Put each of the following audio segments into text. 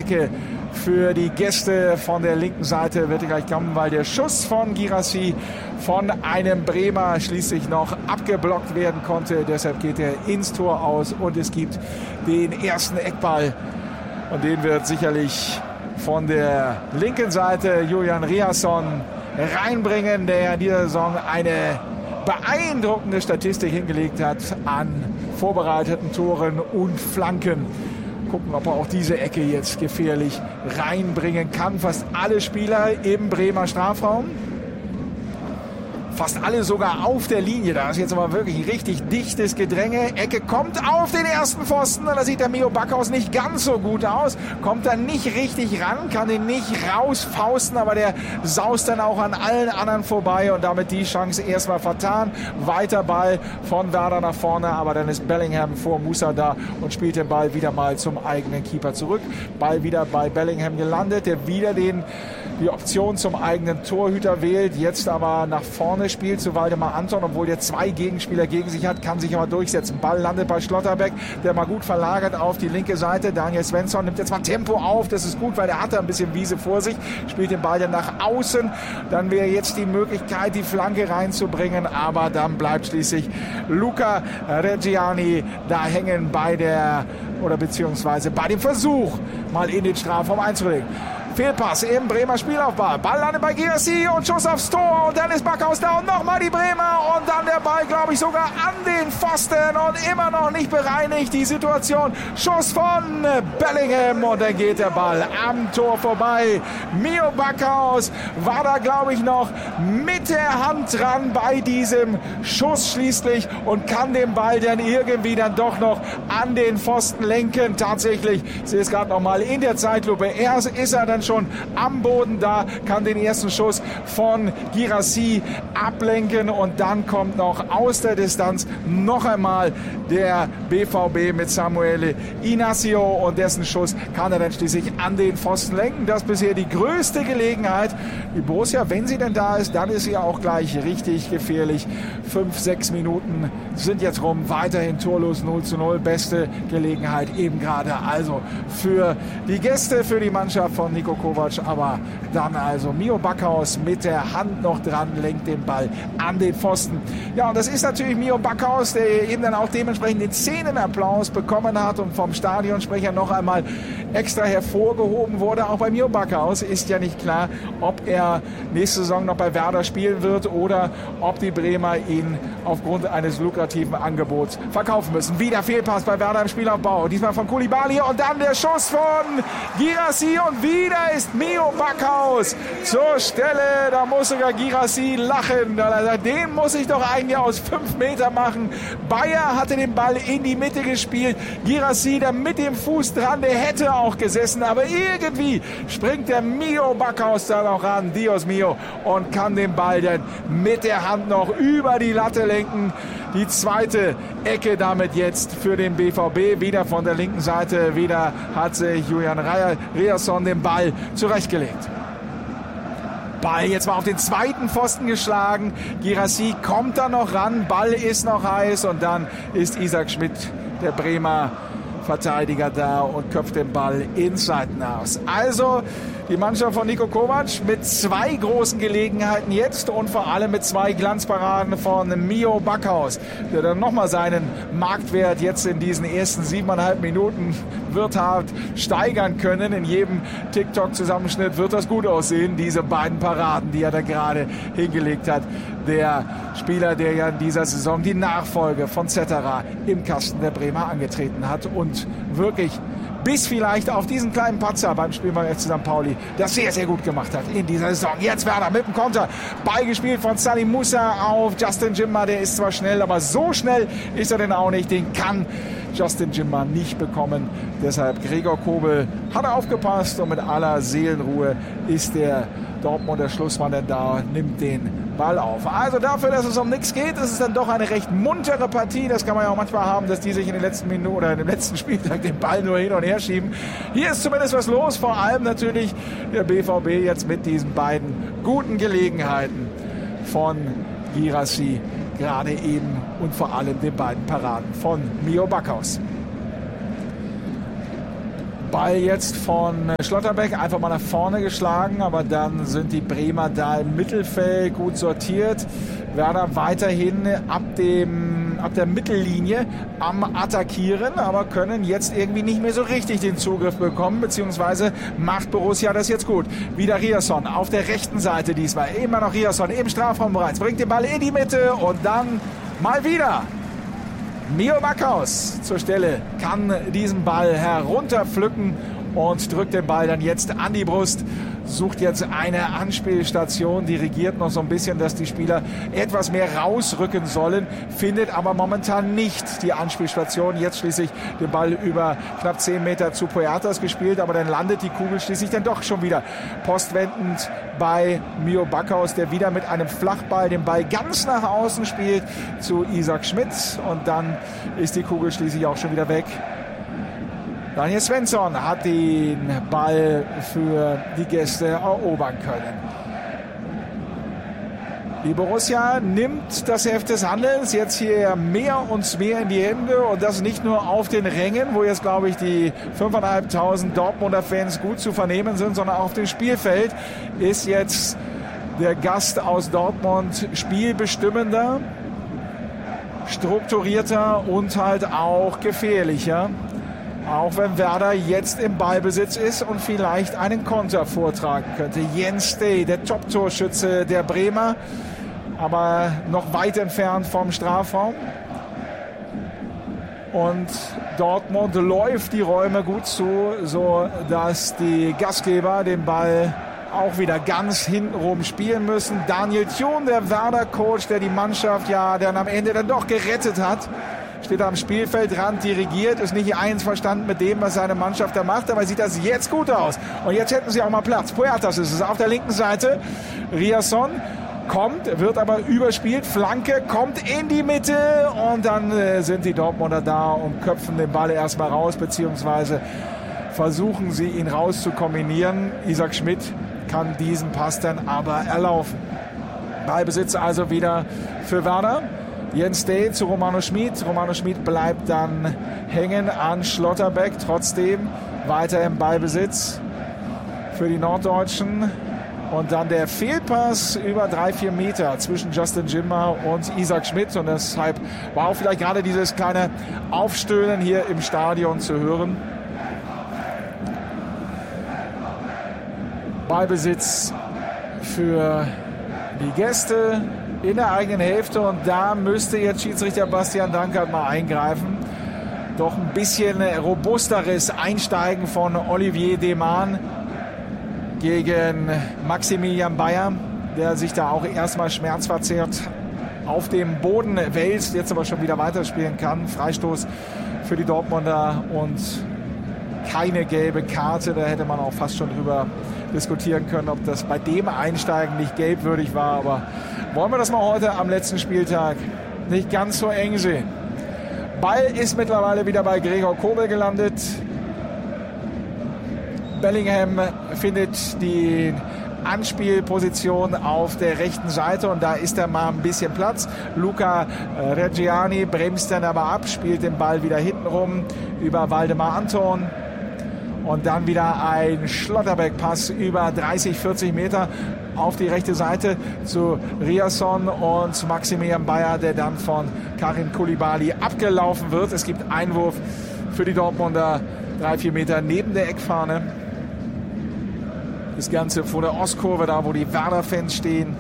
Ecke für die Gäste von der linken Seite wird gleich kommen, weil der Schuss von Guirassy von einem Bremer schließlich noch abgeblockt werden konnte. Deshalb geht er ins Tor aus und es gibt den ersten Eckball. Und den wird sicherlich von der linken Seite Julian Riasson reinbringen, der in dieser Saison eine beeindruckende Statistik hingelegt hat an vorbereiteten Toren und Flanken. Gucken, ob er auch diese Ecke jetzt gefährlich reinbringen kann. Fast alle Spieler im Bremer Strafraum. Fast alle sogar auf der Linie. Da ist jetzt aber wirklich ein richtig dichtes Gedränge. Ecke kommt auf den ersten Pfosten. Und da sieht der Mio Backhaus nicht ganz so gut aus. Kommt dann nicht richtig ran, kann ihn nicht rausfausten. Aber der saust dann auch an allen anderen vorbei. Und damit die Chance erstmal vertan. Weiter Ball von Werder nach vorne. Aber dann ist Bellingham vor Musa da und spielt den Ball wieder mal zum eigenen Keeper zurück. Ball wieder bei Bellingham gelandet. Der wieder die Option zum eigenen Torhüter wählt. Jetzt aber nach vorne spielt zu Waldemar Anton, obwohl der 2 Gegenspieler gegen sich hat, kann sich aber durchsetzen. Ball landet bei Schlotterbeck, der mal gut verlagert auf die linke Seite. Daniel Svensson nimmt jetzt mal Tempo auf, das ist gut, weil der hat da ein bisschen Wiese vor sich, spielt den Ball dann nach außen. Dann wäre jetzt die Möglichkeit, die Flanke reinzubringen, aber dann bleibt schließlich Luca Reggiani da hängen beziehungsweise bei dem Versuch, mal in den Strafraum einzulegen. Fehlpass im Bremer Spielaufbau. Ball landet bei Guirassy und Schuss aufs Tor. Und dann ist Backhaus da und nochmal die Bremer. Und dann der Ball, glaube ich, sogar an den Pfosten und immer noch nicht bereinigt. Die Situation. Schuss von Bellingham und dann geht der Ball am Tor vorbei. Mio Backhaus war da, glaube ich, noch mit der Hand dran bei diesem Schuss schließlich und kann den Ball dann irgendwie dann doch noch an den Pfosten lenken. Tatsächlich, ich sehe es gerade noch mal in der Zeitlupe. Erst ist er dann schon am Boden da, kann den ersten Schuss von Guirassy ablenken und dann kommt noch aus der Distanz noch einmal der BVB mit Samuele Inacio und dessen Schuss kann er dann schließlich an den Pfosten lenken. Das ist bisher die größte Gelegenheit. Die Borussia, wenn sie denn da ist, dann ist sie auch gleich richtig gefährlich. 5-6 Minuten sind jetzt rum, weiterhin torlos 0:0. Beste Gelegenheit eben gerade also für die Gäste, für die Mannschaft von Niko Kovac, aber dann also Mio Backhaus mit der Hand noch dran, lenkt den Ball an den Pfosten. Ja, und das ist natürlich Mio Backhaus, der eben dann auch dementsprechend den Szenenapplaus bekommen hat und vom Stadionsprecher noch einmal extra hervorgehoben wurde. Auch bei Mio Backhaus ist ja nicht klar, ob er nächste Saison noch bei Werder spielen wird oder ob die Bremer ihn aufgrund eines lukrativen Angebots verkaufen müssen. Wieder Fehlpass bei Werder im Spielaufbau, diesmal von Koulibaly und dann der Schuss von Guirassy und wieder ist Mio Backhaus zur Stelle. Da muss sogar Guirassy lachen. Den muss ich doch eigentlich aus 5 Meter machen. Bayer hatte den Ball in die Mitte gespielt. Guirassy da mit dem Fuß dran, der hätte auch gesessen, aber irgendwie springt der Mio Backhaus da noch ran, Dios mio, und kann den Ball dann mit der Hand noch über die Latte lenken. Die zweite Ecke damit jetzt für den BVB. Wieder von der linken Seite. Wieder hat sich Julian Riasson den Ball zurechtgelegt. Ball jetzt mal auf den zweiten Pfosten geschlagen. Guirassy kommt da noch ran. Ball ist noch heiß. Und dann ist Isaac Schmidt, der Bremer Verteidiger, da und köpft den Ball ins Seitenhaus. Also die Mannschaft von Niko Kovac mit 2 großen Gelegenheiten jetzt und vor allem mit 2 Glanzparaden von Mio Backhaus, der dann nochmal seinen Marktwert jetzt in diesen ersten 7,5 Minuten wird steigern können. In jedem TikTok-Zusammenschnitt wird das gut aussehen, diese beiden Paraden, die er da gerade hingelegt hat. Der Spieler, der ja in dieser Saison die Nachfolge von Zetterer im Kasten der Bremer angetreten hat und wirklich bis vielleicht auf diesen kleinen Patzer beim Spiel beim FC St. Pauli das sehr, sehr gut gemacht hat in dieser Saison. Jetzt Werder mit dem Konter. Ball gespielt von Salim Musa auf Justin Jimmer. Der ist zwar schnell, aber so schnell ist er denn auch nicht. Den kann Justin Jimmer nicht bekommen. Deshalb Gregor Kobel hat er aufgepasst und mit aller Seelenruhe ist der Dortmunder Schlussmann denn da, nimmt den Ball auf. Also dafür, dass es um nichts geht, ist es dann doch eine recht muntere Partie. Das kann man ja auch manchmal haben, dass die sich in den letzten Minuten oder im letzten Spieltag den Ball nur hin und her schieben. Hier ist zumindest was los. Vor allem natürlich der BVB jetzt mit diesen beiden guten Gelegenheiten von Guirassy gerade eben und vor allem den beiden Paraden von Mio Backhaus. Ball jetzt von Schlotterbeck einfach mal nach vorne geschlagen, aber dann sind die Bremer da im Mittelfeld gut sortiert. Werder weiterhin ab der Mittellinie am Attackieren, aber können jetzt irgendwie nicht mehr so richtig den Zugriff bekommen, beziehungsweise macht Borussia das jetzt gut. Wieder Riasson auf der rechten Seite diesmal. Immer noch Riasson im Strafraum bereits. Bringt den Ball in die Mitte und dann mal wieder Mio Backhaus zur Stelle, kann diesen Ball herunterpflücken und drückt den Ball dann jetzt an die Brust, sucht jetzt eine Anspielstation, dirigiert noch so ein bisschen, dass die Spieler etwas mehr rausrücken sollen, findet aber momentan nicht die Anspielstation. Jetzt schließlich den Ball über knapp 10 Meter zu Puertas gespielt, aber dann landet die Kugel schließlich dann doch schon wieder postwendend bei Mio Backhaus, der wieder mit einem Flachball den Ball ganz nach außen spielt zu Isaac Schmidt und dann ist die Kugel schließlich auch schon wieder weg. Daniel Svensson hat den Ball für die Gäste erobern können. Die Borussia nimmt das Heft des Handelns jetzt hier mehr und mehr in die Hände und das nicht nur auf den Rängen, wo jetzt glaube ich die 5.500 Dortmunder Fans gut zu vernehmen sind, sondern auf dem Spielfeld ist jetzt der Gast aus Dortmund spielbestimmender, strukturierter und halt auch gefährlicher. Auch wenn Werder jetzt im Ballbesitz ist und vielleicht einen Konter vortragen könnte. Jens Stay, der Top-Torschütze der Bremer, aber noch weit entfernt vom Strafraum. Und Dortmund läuft die Räume gut zu, so dass die Gastgeber den Ball auch wieder ganz hintenrum spielen müssen. Daniel Thun, der Werder-Coach, der die Mannschaft ja dann am Ende dann doch gerettet hat, steht am Spielfeldrand, dirigiert, ist nicht einverstanden mit dem, was seine Mannschaft da macht, aber sieht das jetzt gut aus. Und jetzt hätten sie auch mal Platz. Puertas ist es auf der linken Seite. Riasson kommt, wird aber überspielt. Flanke kommt in die Mitte und dann sind die Dortmunder da und köpfen den Ball erstmal raus, beziehungsweise versuchen sie ihn raus zu kombinieren. Isaac Schmidt kann diesen Pass dann aber erlaufen. Ballbesitz also wieder für Werder. Jens Day zu Romano Schmid. Romano Schmid bleibt dann hängen an Schlotterbeck. Trotzdem weiter im Ballbesitz für die Norddeutschen. Und dann der Fehlpass über 3-4 Meter zwischen Justin Jinma und Isaac Schmidt. Und deshalb war auch vielleicht gerade dieses kleine Aufstöhnen hier im Stadion zu hören. Ballbesitz für die Gäste in der eigenen Hälfte und da müsste jetzt Schiedsrichter Bastian Dankert mal eingreifen. Doch ein bisschen robusteres Einsteigen von Olivier Deman gegen Maximilian Bayer, der sich da auch erstmal schmerzverzerrt auf dem Boden wälzt, jetzt aber schon wieder weiterspielen kann. Freistoß für die Dortmunder und keine gelbe Karte. Da hätte man auch fast schon drüber diskutieren können, ob das bei dem Einsteigen nicht gelbwürdig war, aber wollen wir das mal heute am letzten Spieltag nicht ganz so eng sehen. Ball ist mittlerweile wieder bei Gregor Kobel gelandet. Bellingham findet die Anspielposition auf der rechten Seite und da ist da mal ein bisschen Platz. Luca Reggiani bremst dann aber ab, spielt den Ball wieder hinten rum über Waldemar Anton. Und dann wieder ein Schlotterbeck-Pass über 30-40 Meter auf die rechte Seite zu Riasson und Maximilian Bayer, der dann von Karim Koulibaly abgelaufen wird. Es gibt Einwurf für die Dortmunder 3-4 Meter neben der Eckfahne. Das Ganze vor der Ostkurve, da wo die Werder-Fans stehen.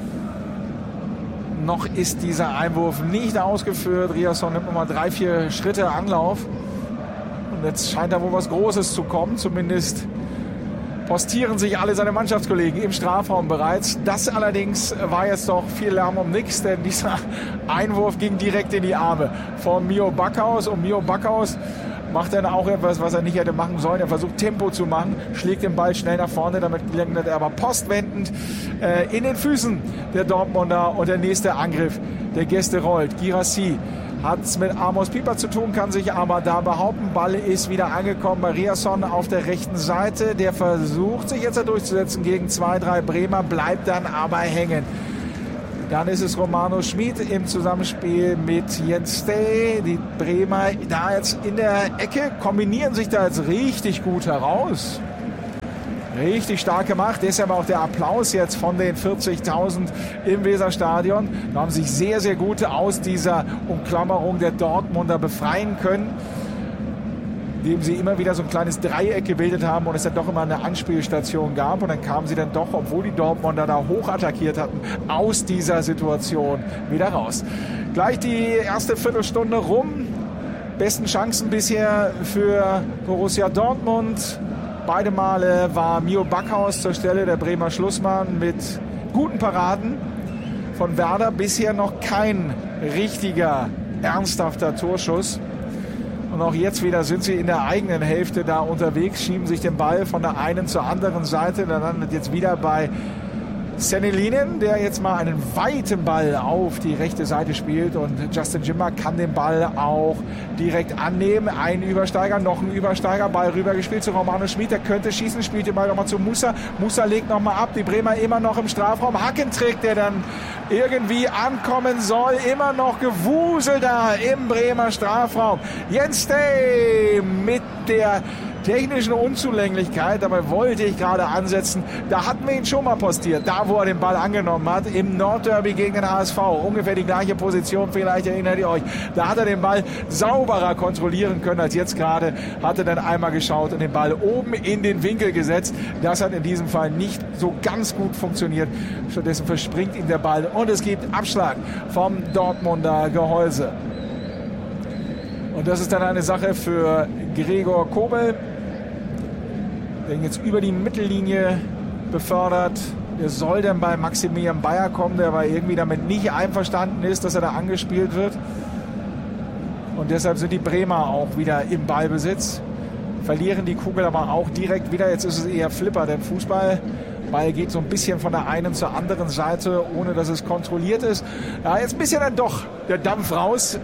Noch ist dieser Einwurf nicht ausgeführt. Riasson nimmt nochmal 3-4 Schritte Anlauf. Jetzt scheint da wohl was Großes zu kommen. Zumindest postieren sich alle seine Mannschaftskollegen im Strafraum bereits. Das allerdings war jetzt doch viel Lärm um nichts, denn dieser Einwurf ging direkt in die Arme von Mio Backhaus. Und Mio Backhaus macht dann auch etwas, was er nicht hätte machen sollen. Er versucht Tempo zu machen, schlägt den Ball schnell nach vorne. Damit landet er aber postwendend in den Füßen der Dortmunder. Und der nächste Angriff der Gäste rollt. Guirassy hat es mit Amos Pieper zu tun, kann sich aber da behaupten. Ball ist wieder angekommen bei Riasson auf der rechten Seite. Der versucht sich jetzt durchzusetzen gegen 2-3 Bremer, bleibt dann aber hängen. Dann ist es Romano Schmid im Zusammenspiel mit Jens Stay. Die Bremer da jetzt in der Ecke, kombinieren sich da jetzt richtig gut heraus. Richtig stark gemacht. Deshalb auch der Applaus jetzt von den 40.000 im Weserstadion. Da haben sich sehr, sehr gut aus dieser Umklammerung der Dortmunder befreien können, indem sie immer wieder so ein kleines Dreieck gebildet haben und es dann doch immer eine Anspielstation gab. Und dann kamen sie dann doch, obwohl die Dortmunder da hoch attackiert hatten, aus dieser Situation wieder raus. Gleich die erste Viertelstunde rum. Besten Chancen bisher für Borussia Dortmund. Beide Male war Mio Backhaus zur Stelle, der Bremer Schlussmann, mit guten Paraden. Von Werder bisher noch kein richtiger, ernsthafter Torschuss. Und auch jetzt wieder sind sie in der eigenen Hälfte da unterwegs, schieben sich den Ball von der einen zur anderen Seite. Dann landet jetzt wieder bei Senelinen, der jetzt mal einen weiten Ball auf die rechte Seite spielt. Und Justin Jimmer kann den Ball auch direkt annehmen. Ein Übersteiger, noch ein Übersteiger, Ball rübergespielt zu Romano Schmid. Der könnte schießen, spielt den Ball nochmal zu Musa. Musa legt nochmal ab, die Bremer immer noch im Strafraum. Hackentrick, der dann irgendwie ankommen soll. Immer noch Gewusel da im Bremer Strafraum. Jens Stay mit der technischen Unzulänglichkeit, dabei wollte ich gerade ansetzen. Da hatten wir ihn schon mal postiert, da wo er den Ball angenommen hat, im Nordderby gegen den HSV. Ungefähr die gleiche Position, vielleicht erinnert ihr euch. Da hat er den Ball sauberer kontrollieren können als jetzt gerade. Hatte dann einmal geschaut und den Ball oben in den Winkel gesetzt. Das hat in diesem Fall nicht so ganz gut funktioniert. Stattdessen verspringt ihm der Ball und es gibt Abschlag vom Dortmunder Gehäuse. Und das ist dann eine Sache für Gregor Kobel, der ihn jetzt über die Mittellinie befördert. Der soll dann bei Maximilian Bayer kommen, der aber irgendwie damit nicht einverstanden ist, dass er da angespielt wird. Und deshalb sind die Bremer auch wieder im Ballbesitz. Verlieren die Kugel aber auch direkt wieder. Jetzt ist es eher Flipper, denn Fußball. Ball geht so ein bisschen von der einen zur anderen Seite, ohne dass es kontrolliert ist. Ja, jetzt ein bisschen dann doch der Dampf raus.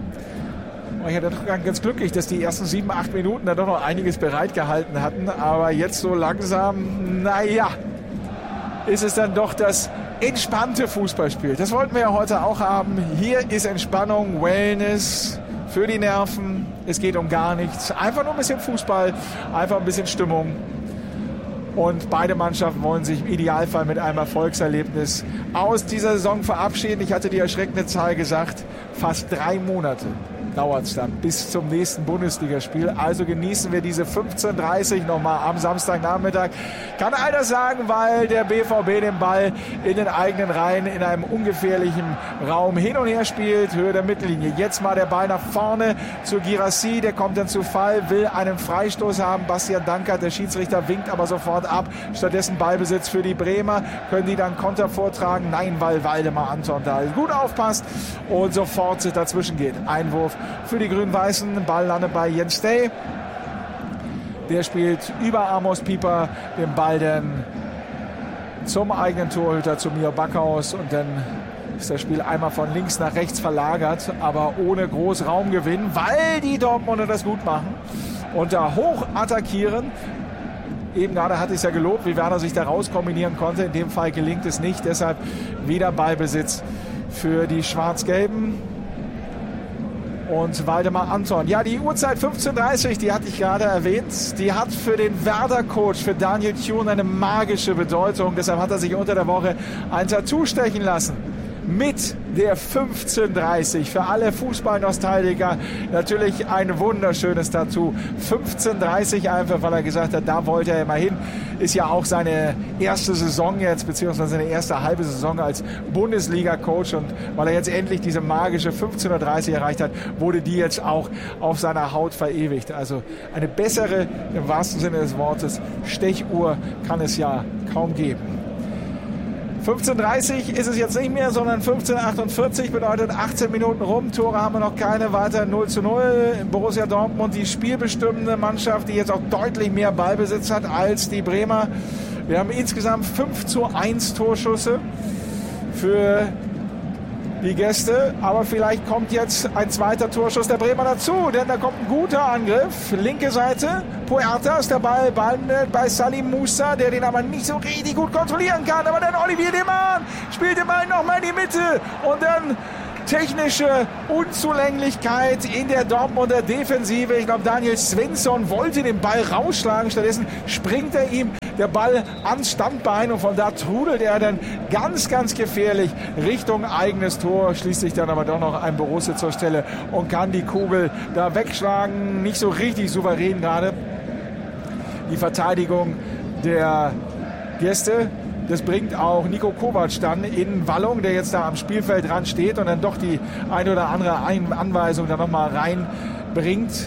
Ich hatte doch ganz glücklich, dass die ersten 7, 8 Minuten da doch noch einiges bereitgehalten hatten. Aber jetzt so langsam, naja, ist es dann doch das entspannte Fußballspiel. Das wollten wir ja heute auch haben. Hier ist Entspannung, Wellness für die Nerven. Es geht um gar nichts. Einfach nur ein bisschen Fußball, einfach ein bisschen Stimmung. Und beide Mannschaften wollen sich im Idealfall mit einem Erfolgserlebnis aus dieser Saison verabschieden. Ich hatte die erschreckende Zahl gesagt, fast 3 Monate dauert es dann bis zum nächsten Bundesligaspiel. Also genießen wir diese 15:30 nochmal am Samstagnachmittag. Kann all das sagen, weil der BVB den Ball in den eigenen Reihen in einem ungefährlichen Raum hin und her spielt, Höhe der Mittellinie. Jetzt mal der Ball nach vorne zu Guirassy, der kommt dann zu Fall, will einen Freistoß haben. Bastian Dankert, der Schiedsrichter, winkt aber sofort ab. Stattdessen Ballbesitz für die Bremer. Können die dann Konter vortragen? Nein, weil Waldemar Anton da gut aufpasst und sofort dazwischen geht. Einwurf für die Grün-Weißen. Ball landet bei Jens Stay. Der spielt über Amos Pieper den Ball dann zum eigenen Torhüter, zu Mio Backhaus. Und dann ist das Spiel einmal von links nach rechts verlagert, aber ohne groß Raumgewinn, weil die Dortmunder das gut machen und da hoch attackieren. Eben gerade hatte ich es ja gelobt, wie Werder sich da raus kombinieren konnte. In dem Fall gelingt es nicht. Deshalb wieder Ballbesitz für die Schwarz-Gelben. Und Waldemar Anton. Ja, die Uhrzeit 15:30, die hatte ich gerade erwähnt. Die hat für den Werder-Coach, für Daniel Thune, eine magische Bedeutung. Deshalb hat er sich unter der Woche ein Tattoo stechen lassen. Mit der 15:30. Für alle Fußballnostalgiker natürlich ein wunderschönes Tattoo. 15:30 einfach, weil er gesagt hat, da wollte er immer hin. Ist ja auch seine erste Saison jetzt, beziehungsweise seine erste halbe Saison als Bundesliga-Coach. Und weil er jetzt endlich diese magische 15:30 erreicht hat, wurde die jetzt auch auf seiner Haut verewigt. Also eine bessere, im wahrsten Sinne des Wortes, Stechuhr kann es ja kaum geben. 15:30 ist es jetzt nicht mehr, sondern 15:48 bedeutet 18 Minuten rum. Tore haben wir noch keine, weiter 0:0. Borussia Dortmund, die spielbestimmende Mannschaft, die jetzt auch deutlich mehr Ballbesitz hat als die Bremer. Wir haben insgesamt 5:1 Torschüsse für die Gäste. Aber vielleicht kommt jetzt ein zweiter Torschuss der Bremer dazu, denn da kommt ein guter Angriff. Linke Seite, Puertas, der Ball landet bei Salim Moussa, der den aber nicht so richtig gut kontrollieren kann. Aber dann Olivier Deman spielt den Ball nochmal in die Mitte und dann technische Unzulänglichkeit in der Dortmunder Defensive. Ich glaube, Daniel Svensson wollte den Ball rausschlagen. Stattdessen springt er ihm der Ball ans Standbein und von da trudelt er dann ganz, ganz gefährlich Richtung eigenes Tor. Schließt sich dann aber doch noch ein Borusse zur Stelle und kann die Kugel da wegschlagen. Nicht so richtig souverän gerade. Die Verteidigung der Gäste. Das bringt auch Niko Kovac dann in Wallung, der jetzt da am Spielfeldrand steht und dann doch die eine oder andere Anweisung da nochmal reinbringt.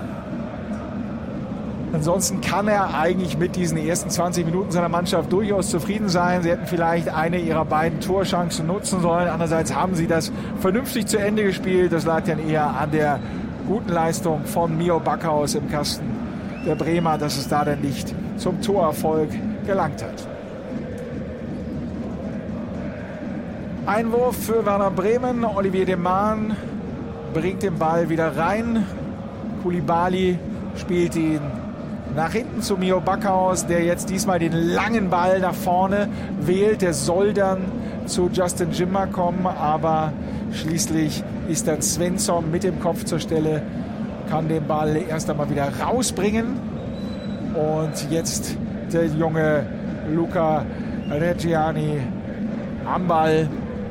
Ansonsten kann er eigentlich mit diesen ersten 20 Minuten seiner Mannschaft durchaus zufrieden sein. Sie hätten vielleicht eine ihrer beiden Torchancen nutzen sollen. Andererseits haben sie das vernünftig zu Ende gespielt. Das lag dann eher an der guten Leistung von Mio Backhaus im Kasten der Bremer, dass es da dann nicht zum Torerfolg gelangt hat. Einwurf für Werder Bremen. Olivier Deman bringt den Ball wieder rein. Koulibaly spielt ihn nach hinten zu Mio Backhaus, der jetzt diesmal den langen Ball nach vorne wählt. Der soll dann zu Justin Jimmer kommen, aber schließlich ist dann Svensson mit dem Kopf zur Stelle, kann den Ball erst einmal wieder rausbringen. Und jetzt der junge Luca Reggiani am Ball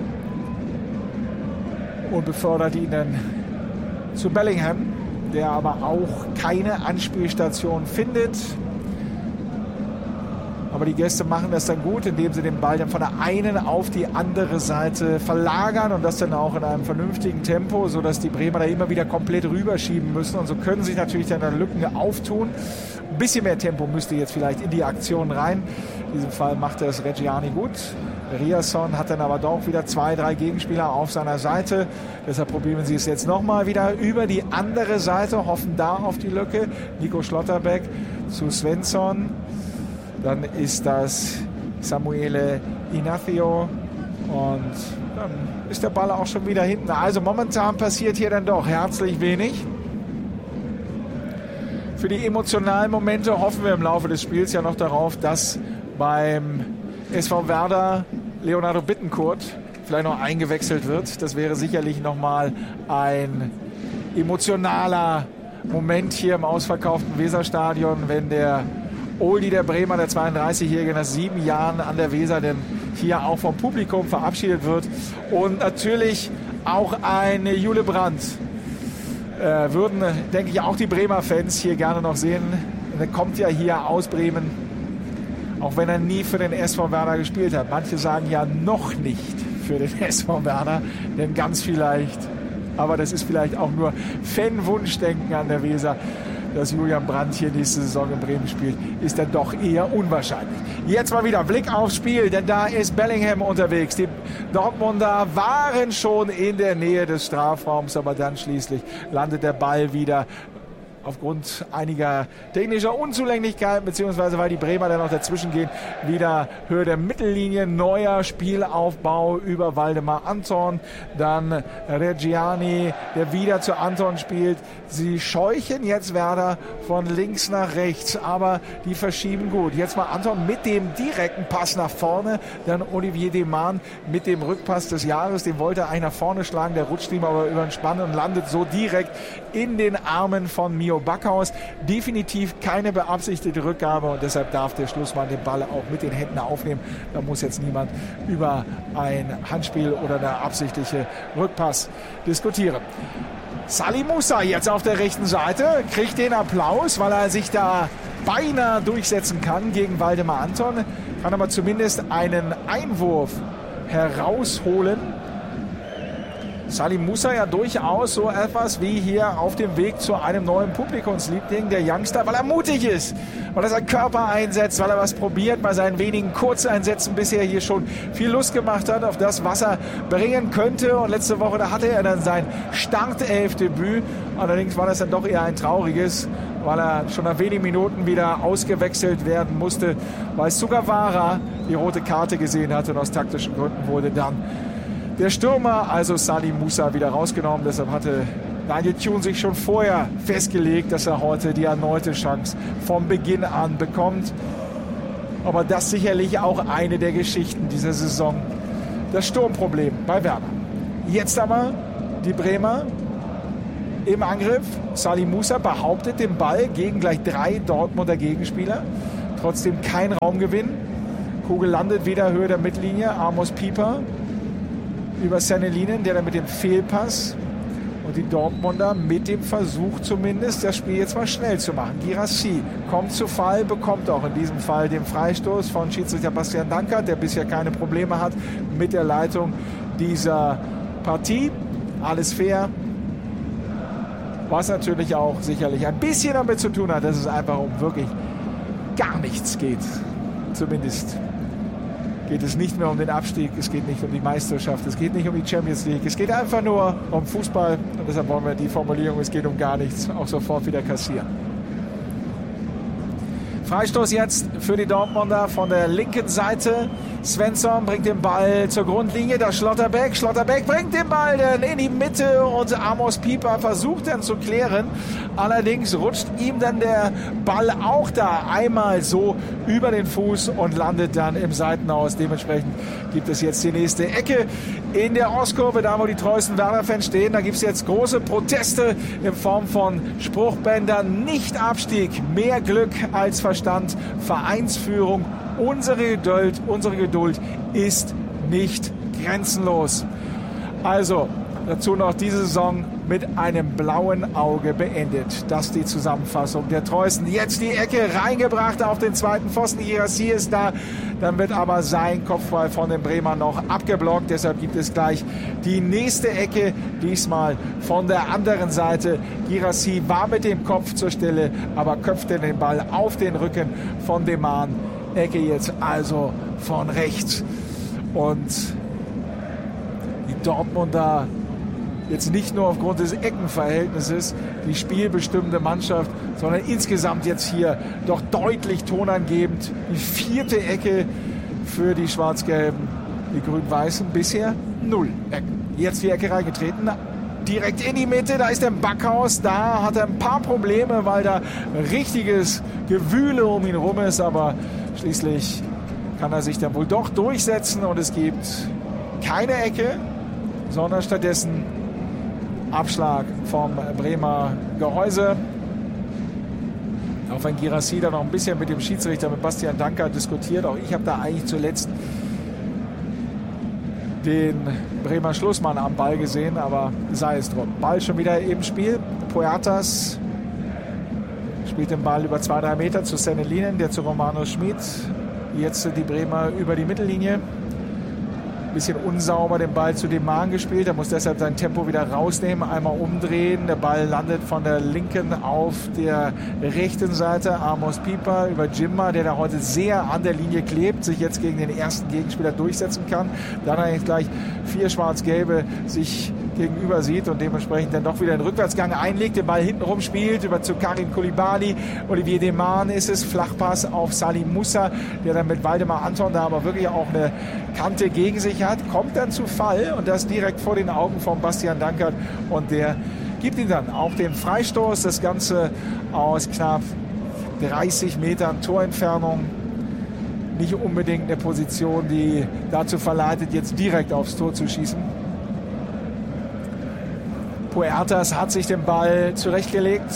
und befördert ihn dann zu Bellingham, der aber auch keine Anspielstation findet. Aber die Gäste machen das dann gut, indem sie den Ball dann von der einen auf die andere Seite verlagern und das dann auch in einem vernünftigen Tempo, sodass die Bremer da immer wieder komplett rüberschieben müssen. Und so können sich natürlich dann Lücken auftun. Ein bisschen mehr Tempo müsste jetzt vielleicht in die Aktion rein. In diesem Fall macht das Reggiani gut. Riasson hat dann aber doch wieder 2, 3 Gegenspieler auf seiner Seite. Deshalb probieren sie es jetzt nochmal wieder über die andere Seite, hoffen da auf die Lücke. Nico Schlotterbeck zu Svensson. Dann ist das Samuele Ignacio und dann ist der Ball auch schon wieder hinten. Also momentan passiert hier dann doch herzlich wenig. Für die emotionalen Momente hoffen wir im Laufe des Spiels ja noch darauf, dass beim SV Werder Leonardo Bittencourt vielleicht noch eingewechselt wird. Das wäre sicherlich nochmal ein emotionaler Moment hier im ausverkauften Weserstadion, wenn der Oldie der Bremer, der 32-Jährige, nach 7 Jahren an der Weser denn hier auch vom Publikum verabschiedet wird. Und natürlich auch ein Jule Brandt würden, denke ich, auch die Bremer Fans hier gerne noch sehen. Er kommt ja hier aus Bremen, auch wenn er nie für den SV Werder gespielt hat. Manche sagen ja noch nicht für den SV Werder, denn ganz vielleicht, aber das ist vielleicht auch nur Fan-Wunschdenken an der Weser, dass Julian Brandt hier nächste Saison in Bremen spielt, ist dann doch eher unwahrscheinlich. Jetzt mal wieder Blick aufs Spiel, denn da ist Bellingham unterwegs. Die Dortmunder waren schon in der Nähe des Strafraums, aber dann schließlich landet der Ball wieder aufgrund einiger technischer Unzulänglichkeiten, beziehungsweise weil die Bremer dann noch dazwischen gehen, wieder Höhe der Mittellinie, neuer Spielaufbau über Waldemar Anton, dann Reggiani, der wieder zu Anton spielt. Sie scheuchen jetzt Werder von links nach rechts, aber die verschieben gut. Jetzt mal Anton mit dem direkten Pass nach vorne, dann Olivier Deman mit dem Rückpass des Jahres, den wollte er eigentlich nach vorne schlagen, der rutscht ihm aber über den Spann und landet so direkt in den Armen von Mio Backhaus. Definitiv keine beabsichtigte Rückgabe und deshalb darf der Schlussmann den Ball auch mit den Händen aufnehmen. Da muss jetzt niemand über ein Handspiel oder eine absichtliche Rückpass diskutieren. Salim Moussa jetzt auf der rechten Seite, kriegt den Applaus, weil er sich da beinahe durchsetzen kann gegen Waldemar Anton, kann aber zumindest einen Einwurf herausholen. Salim Moussa ja durchaus so etwas wie hier auf dem Weg zu einem neuen Publikumsliebling, der Youngster, weil er mutig ist, weil er seinen Körper einsetzt, weil er was probiert, bei seinen wenigen Kurzeinsätzen bisher hier schon viel Lust gemacht hat auf das, was er bringen könnte. Und letzte Woche, da hatte er dann sein Startelfdebüt. Allerdings war das dann doch eher ein trauriges, weil er schon nach wenigen Minuten wieder ausgewechselt werden musste, weil Sugawara die rote Karte gesehen hatte und aus taktischen Gründen wurde dann der Stürmer, also Salim Musa, wieder rausgenommen. Deshalb hatte Daniel Thune sich schon vorher festgelegt, dass er heute die erneute Chance vom Beginn an bekommt. Aber das sicherlich auch eine der Geschichten dieser Saison. Das Sturmproblem bei Werder. Jetzt aber die Bremer im Angriff. Salim Musa behauptet den Ball gegen gleich 3 Dortmunder Gegenspieler. Trotzdem kein Raumgewinn. Kugel landet wieder Höhe der Mittellinie. Amos Pieper über Sennelinen, der dann mit dem Fehlpass. Und die Dortmunder mit dem Versuch zumindest, das Spiel jetzt mal schnell zu machen. Guirassy kommt zu Fall, bekommt auch in diesem Fall den Freistoß von Schiedsrichter Bastian Dankert, der bisher keine Probleme hat mit der Leitung dieser Partie. Alles fair. Was natürlich auch sicherlich ein bisschen damit zu tun hat, dass es einfach um wirklich gar nichts geht. Zumindest geht es nicht mehr um den Abstieg, es geht nicht um die Meisterschaft, es geht nicht um die Champions League, es geht einfach nur um Fußball und deshalb wollen wir die Formulierung, es geht um gar nichts, auch sofort wieder kassieren. Freistoß jetzt für die Dortmunder von der linken Seite. Svensson bringt den Ball zur Grundlinie, da Schlotterbeck. Schlotterbeck bringt den Ball dann in die Mitte und Amos Pieper versucht dann zu klären. Allerdings rutscht ihm dann der Ball auch da einmal so über den Fuß und landet dann im Seitenhaus. Dementsprechend gibt es jetzt die nächste Ecke in der Ostkurve, da wo die treuesten Werder-Fans stehen. Da gibt es jetzt große Proteste in Form von Spruchbändern. Nicht Abstieg, mehr Glück als Verstand, Vereinsführung. Unsere Geduld ist nicht grenzenlos. Also, dazu noch diese Saison mit einem blauen Auge beendet. Das ist die Zusammenfassung der Treuesten. Jetzt die Ecke reingebracht auf den zweiten Pfosten. Guirassy ist da. Dann wird aber sein Kopfball von den Bremern noch abgeblockt. Deshalb gibt es gleich die nächste Ecke. Diesmal von der anderen Seite. Guirassy war mit dem Kopf zur Stelle, aber köpfte den Ball auf den Rücken von Deman. Ecke jetzt also von rechts. Und die Dortmunder jetzt nicht nur aufgrund des Eckenverhältnisses die spielbestimmende Mannschaft, sondern insgesamt jetzt hier doch deutlich tonangebend. Die 4. Ecke für die Schwarz-Gelben. Die Grün-Weißen bisher 0 Ecken. Jetzt die Ecke reingetreten. Direkt in die Mitte, da ist der Backhaus. Da hat er ein paar Probleme, weil da richtiges Gewühle um ihn rum ist. Aber schließlich kann er sich dann wohl doch durchsetzen. Und es gibt keine Ecke, sondern stattdessen Abschlag vom Bremer Gehäuse. Auch wenn Guirassy da noch ein bisschen mit dem Schiedsrichter, mit Bastian Dankert diskutiert. Auch ich habe da eigentlich zuletzt den Bremer Schlussmann am Ball gesehen, aber sei es drum. Ball schon wieder im Spiel. Puertas spielt den Ball über 2-3 Meter zu Sennelinen, der zu Romano Schmid. Jetzt sind die Bremer über die Mittellinie. Bisschen unsauber den Ball zu Deman gespielt. Er muss deshalb sein Tempo wieder rausnehmen, einmal umdrehen. Der Ball landet von der linken auf der rechten Seite. Amos Pieper über Jimma, der da heute sehr an der Linie klebt, sich jetzt gegen den ersten Gegenspieler durchsetzen kann. Dann eigentlich gleich 4 Schwarz-Gelbe sich gegenüber sieht und dementsprechend dann doch wieder den Rückwärtsgang einlegt, den Ball hintenrum spielt, über zu Karim Koulibaly. Olivier Deman ist es, Flachpass auf Salim Musa, der dann mit Waldemar Anton da aber wirklich auch eine Kante gegen sich hat, kommt dann zu Fall und das direkt vor den Augen von Bastian Dankert und der gibt ihm dann auch den Freistoß, das Ganze aus knapp 30 Metern Torentfernung. Nicht unbedingt eine Position, die dazu verleitet, jetzt direkt aufs Tor zu schießen. Puertas hat sich den Ball zurechtgelegt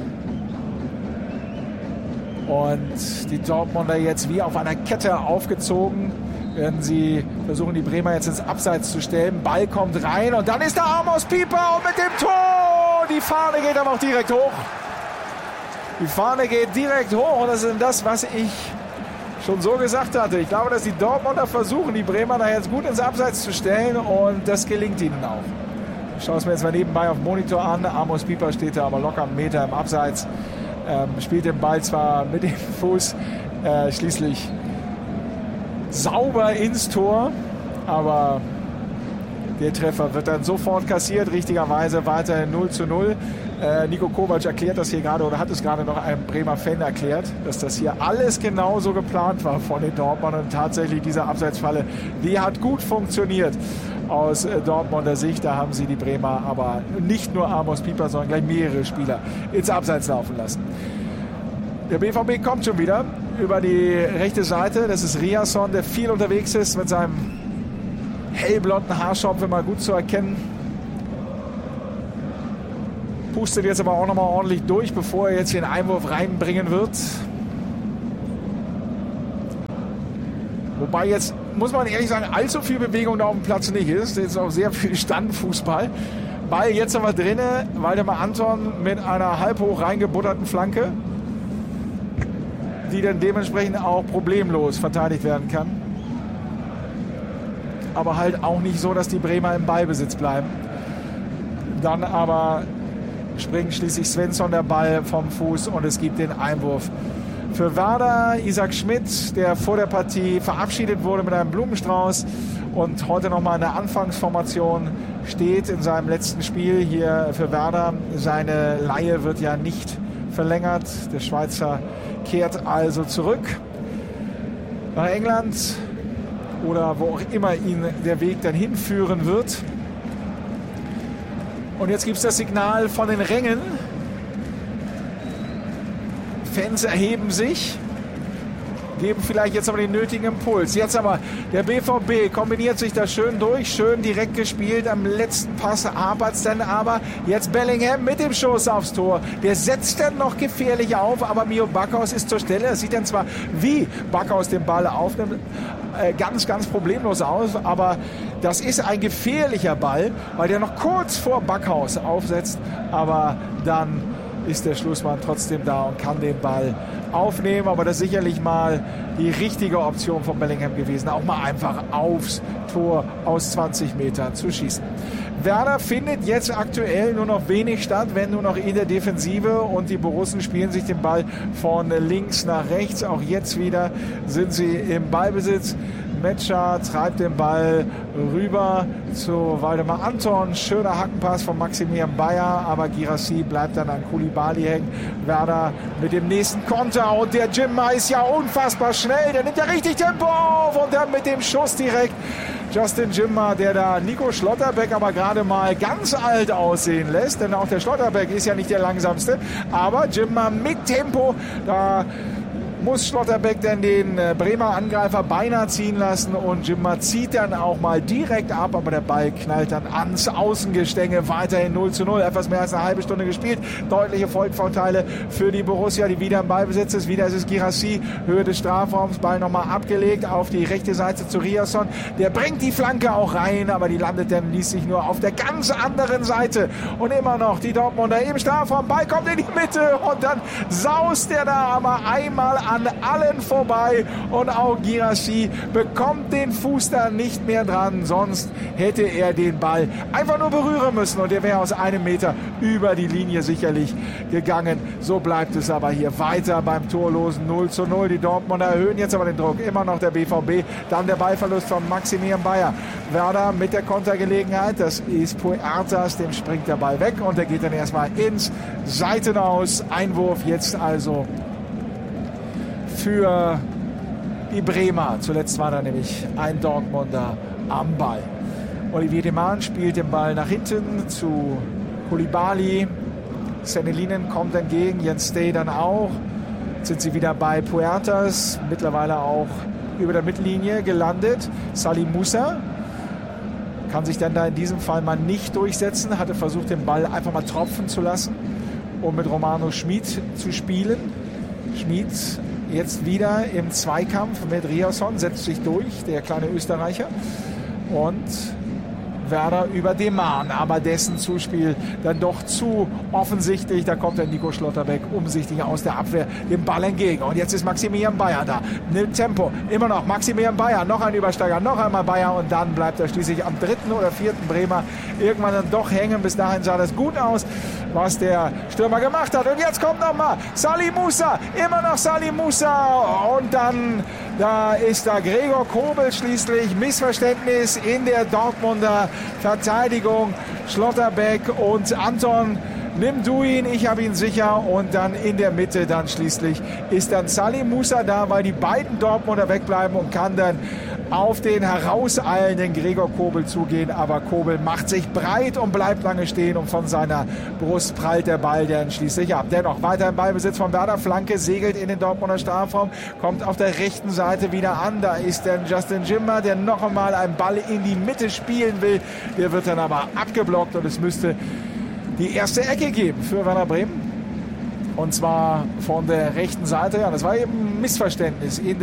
und die Dortmunder jetzt wie auf einer Kette aufgezogen, werden sie versuchen, die Bremer jetzt ins Abseits zu stellen. Ball kommt rein und dann ist da Amos Pieper und mit dem Tor. Die Fahne geht aber auch direkt hoch. Die Fahne geht direkt hoch und das ist das, was ich schon so gesagt hatte. Ich glaube, dass die Dortmunder versuchen, die Bremer da jetzt gut ins Abseits zu stellen und das gelingt ihnen auch. Ich schaue es mir jetzt mal nebenbei auf dem Monitor an. Amos Pieper steht da aber locker einen Meter im Abseits. Spielt den Ball zwar mit dem Fuß schließlich sauber ins Tor, aber der Treffer wird dann sofort kassiert, richtigerweise weiterhin 0:0. Nico Kovac erklärt das hier gerade oder hat es gerade noch einem Bremer Fan erklärt, dass das hier alles genauso geplant war von den Dortmundern und tatsächlich diese Abseitsfalle, die hat gut funktioniert aus Dortmunder Sicht. Da haben sie die Bremer aber nicht nur Amos Pieper, sondern gleich mehrere Spieler ins Abseits laufen lassen. Der BVB kommt schon wieder über die rechte Seite. Das ist Riasson, der viel unterwegs ist mit seinem hellblonden Haarschopf, immer gut zu erkennen. Pustet jetzt aber auch nochmal ordentlich durch, bevor er jetzt den Einwurf reinbringen wird. Wobei jetzt, muss man ehrlich sagen, allzu viel Bewegung da auf dem Platz nicht ist. Jetzt auch sehr viel Standfußball. Ball jetzt aber drinne. Waldemar Anton mit einer halb hoch reingebutterten Flanke, die dann dementsprechend auch problemlos verteidigt werden kann. Aber halt auch nicht so, dass die Bremer im Ballbesitz bleiben. Dann aber springt schließlich Svensson der Ball vom Fuß und es gibt den Einwurf für Werder. Isaac Schmidt, der vor der Partie verabschiedet wurde mit einem Blumenstrauß und heute nochmal in der Anfangsformation steht in seinem letzten Spiel hier für Werder. Seine Leihe wird ja nicht verlängert. Der Schweizer kehrt also zurück nach England oder wo auch immer ihn der Weg dann hinführen wird. Und jetzt gibt es das Signal von den Rängen. Fans erheben sich, geben vielleicht jetzt aber den nötigen Impuls. Jetzt aber der BVB kombiniert sich da schön durch, schön direkt gespielt. Am letzten Pass hapert es dann aber. Jetzt Bellingham mit dem Schuss aufs Tor. Der setzt dann noch gefährlich auf, aber Mio Backhaus ist zur Stelle. Es sieht dann zwar, wie Backhaus den Ball aufnimmt, ganz, ganz problemlos aus, aber das ist ein gefährlicher Ball, weil der noch kurz vor Backhaus aufsetzt, aber dann ist der Schlussmann trotzdem da und kann den Ball aufnehmen, aber das ist sicherlich mal die richtige Option von Bellingham gewesen, auch mal einfach aufs Tor aus 20 Metern zu schießen. Werder findet jetzt aktuell nur noch wenig statt, wenn nur noch in der Defensive, und die Borussen spielen sich den Ball von links nach rechts. Auch jetzt wieder sind sie im Ballbesitz. Metscher treibt den Ball rüber zu Waldemar Anton. Schöner Hackenpass von Maximilian Bayer, aber Guirassy bleibt dann an Koulibaly hängen. Werder mit dem nächsten Konter und der Djimma ist ja unfassbar schnell. Der nimmt ja richtig Tempo auf und dann mit dem Schuss direkt Justin Djimma, der da Nico Schlotterbeck aber gerade mal ganz alt aussehen lässt, denn auch der Schlotterbeck ist ja nicht der langsamste, aber Djimma mit Tempo, da muss Schlotterbeck dann den Bremer Angreifer beinahe ziehen lassen und Djimma zieht dann auch mal direkt ab, aber der Ball knallt dann ans Außengestänge. Weiterhin 0:0, etwas mehr als eine halbe Stunde gespielt. Deutliche Volksvorteile für die Borussia, die wieder im Ballbesitz ist. Wieder ist es Guirassy, Höhe des Strafraums, Ball nochmal abgelegt auf die rechte Seite zu Riasson. Der bringt die Flanke auch rein, aber die landet dann schließlich nur auf der ganz anderen Seite. Und immer noch die Dortmunder im Strafraum, Ball kommt in die Mitte und dann saust er da aber einmal an allen vorbei und auch Guirassy bekommt den Fuß da nicht mehr dran, sonst hätte er den Ball einfach nur berühren müssen und er wäre aus einem Meter über die Linie sicherlich gegangen. So bleibt es aber hier weiter beim torlosen 0:0. Die Dortmunder erhöhen jetzt aber den Druck, immer noch der BVB, dann der Ballverlust von Maximilian Bayer. Werder mit der Kontergelegenheit, das ist Puertas, dem springt der Ball weg und der geht dann erstmal ins Seitenaus. Einwurf jetzt also für die Bremer. Zuletzt war da nämlich ein Dortmunder am Ball. Olivier Deman spielt den Ball nach hinten zu Koulibaly. Senelinen kommt entgegen, Jens Stay dann auch. Jetzt sind sie wieder bei Puertas, mittlerweile auch über der Mittellinie gelandet. Salim Moussa kann sich dann da in diesem Fall mal nicht durchsetzen, hatte versucht, den Ball einfach mal tropfen zu lassen, um mit Romano Schmid zu spielen. Schmid jetzt wieder im Zweikampf mit Riasson, setzt sich durch, der kleine Österreicher. Und Werder über Deman, aber dessen Zuspiel dann doch zu offensichtlich. Da kommt der Nico Schlotterbeck umsichtig aus der Abwehr dem Ball entgegen. Und jetzt ist Maximilian Bayer da. Nimmt Tempo. Immer noch Maximilian Bayer. Noch ein Übersteiger. Noch einmal Bayer. Und dann bleibt er schließlich am 3. oder 4. Bremer irgendwann dann doch hängen. Bis dahin sah das gut aus, was der Stürmer gemacht hat. Und jetzt kommt nochmal Salim Moussa. Immer noch Salim Moussa. Und dann da ist da Gregor Kobel schließlich. Missverständnis in der Dortmunder Verteidigung. Schlotterbeck und Anton nimm du ihn, ich habe ihn sicher. Und dann in der Mitte dann schließlich ist dann Salim Musa da, weil die beiden Dortmunder wegbleiben und kann dann auf den herauseilenden Gregor Kobel zugehen. Aber Kobel macht sich breit und bleibt lange stehen und von seiner Brust prallt der Ball dann schließlich ab. Dennoch weiter im Ballbesitz von Werder. Flanke segelt in den Dortmunder Strafraum, kommt auf der rechten Seite wieder an. Da ist dann Justin Jimmer, der noch einmal einen Ball in die Mitte spielen will. Der wird dann aber abgeblockt und es müsste die erste Ecke geben für Werder Bremen. Und zwar von der rechten Seite. Ja, das war eben ein Missverständnis in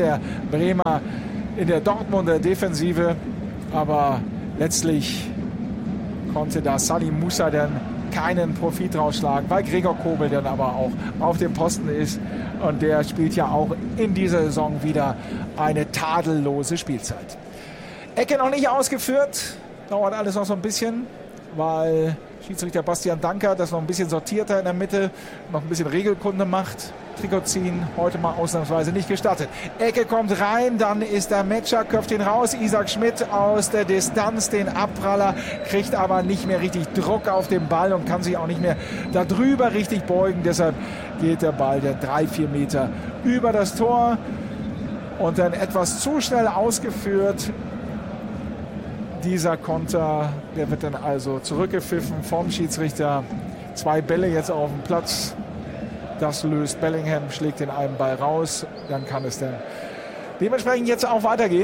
der Dortmunder Defensive. Aber letztlich konnte da Salim Musa dann keinen Profit rausschlagen, weil Gregor Kobel dann aber auch auf dem Posten ist. Und der spielt ja auch in dieser Saison wieder eine tadellose Spielzeit. Ecke noch nicht ausgeführt. Dauert alles noch so ein bisschen, weil Schiedsrichter Bastian Dankert das noch ein bisschen sortierter in der Mitte, noch ein bisschen Regelkunde macht. Trikot ziehen heute mal ausnahmsweise nicht gestattet. Ecke kommt rein, dann ist der Metscher, köpft ihn raus. Isaac Schmidt aus der Distanz, den Abpraller, kriegt aber nicht mehr richtig Druck auf den Ball und kann sich auch nicht mehr darüber richtig beugen. Deshalb geht der Ball der 3-4 Meter über das Tor und dann etwas zu schnell ausgeführt. Dieser Konter, der wird dann also zurückgepfiffen vom Schiedsrichter. 2 Bälle jetzt auf dem Platz. Das löst Bellingham, schlägt den einen Ball raus. Dann kann es dann dementsprechend jetzt auch weitergehen.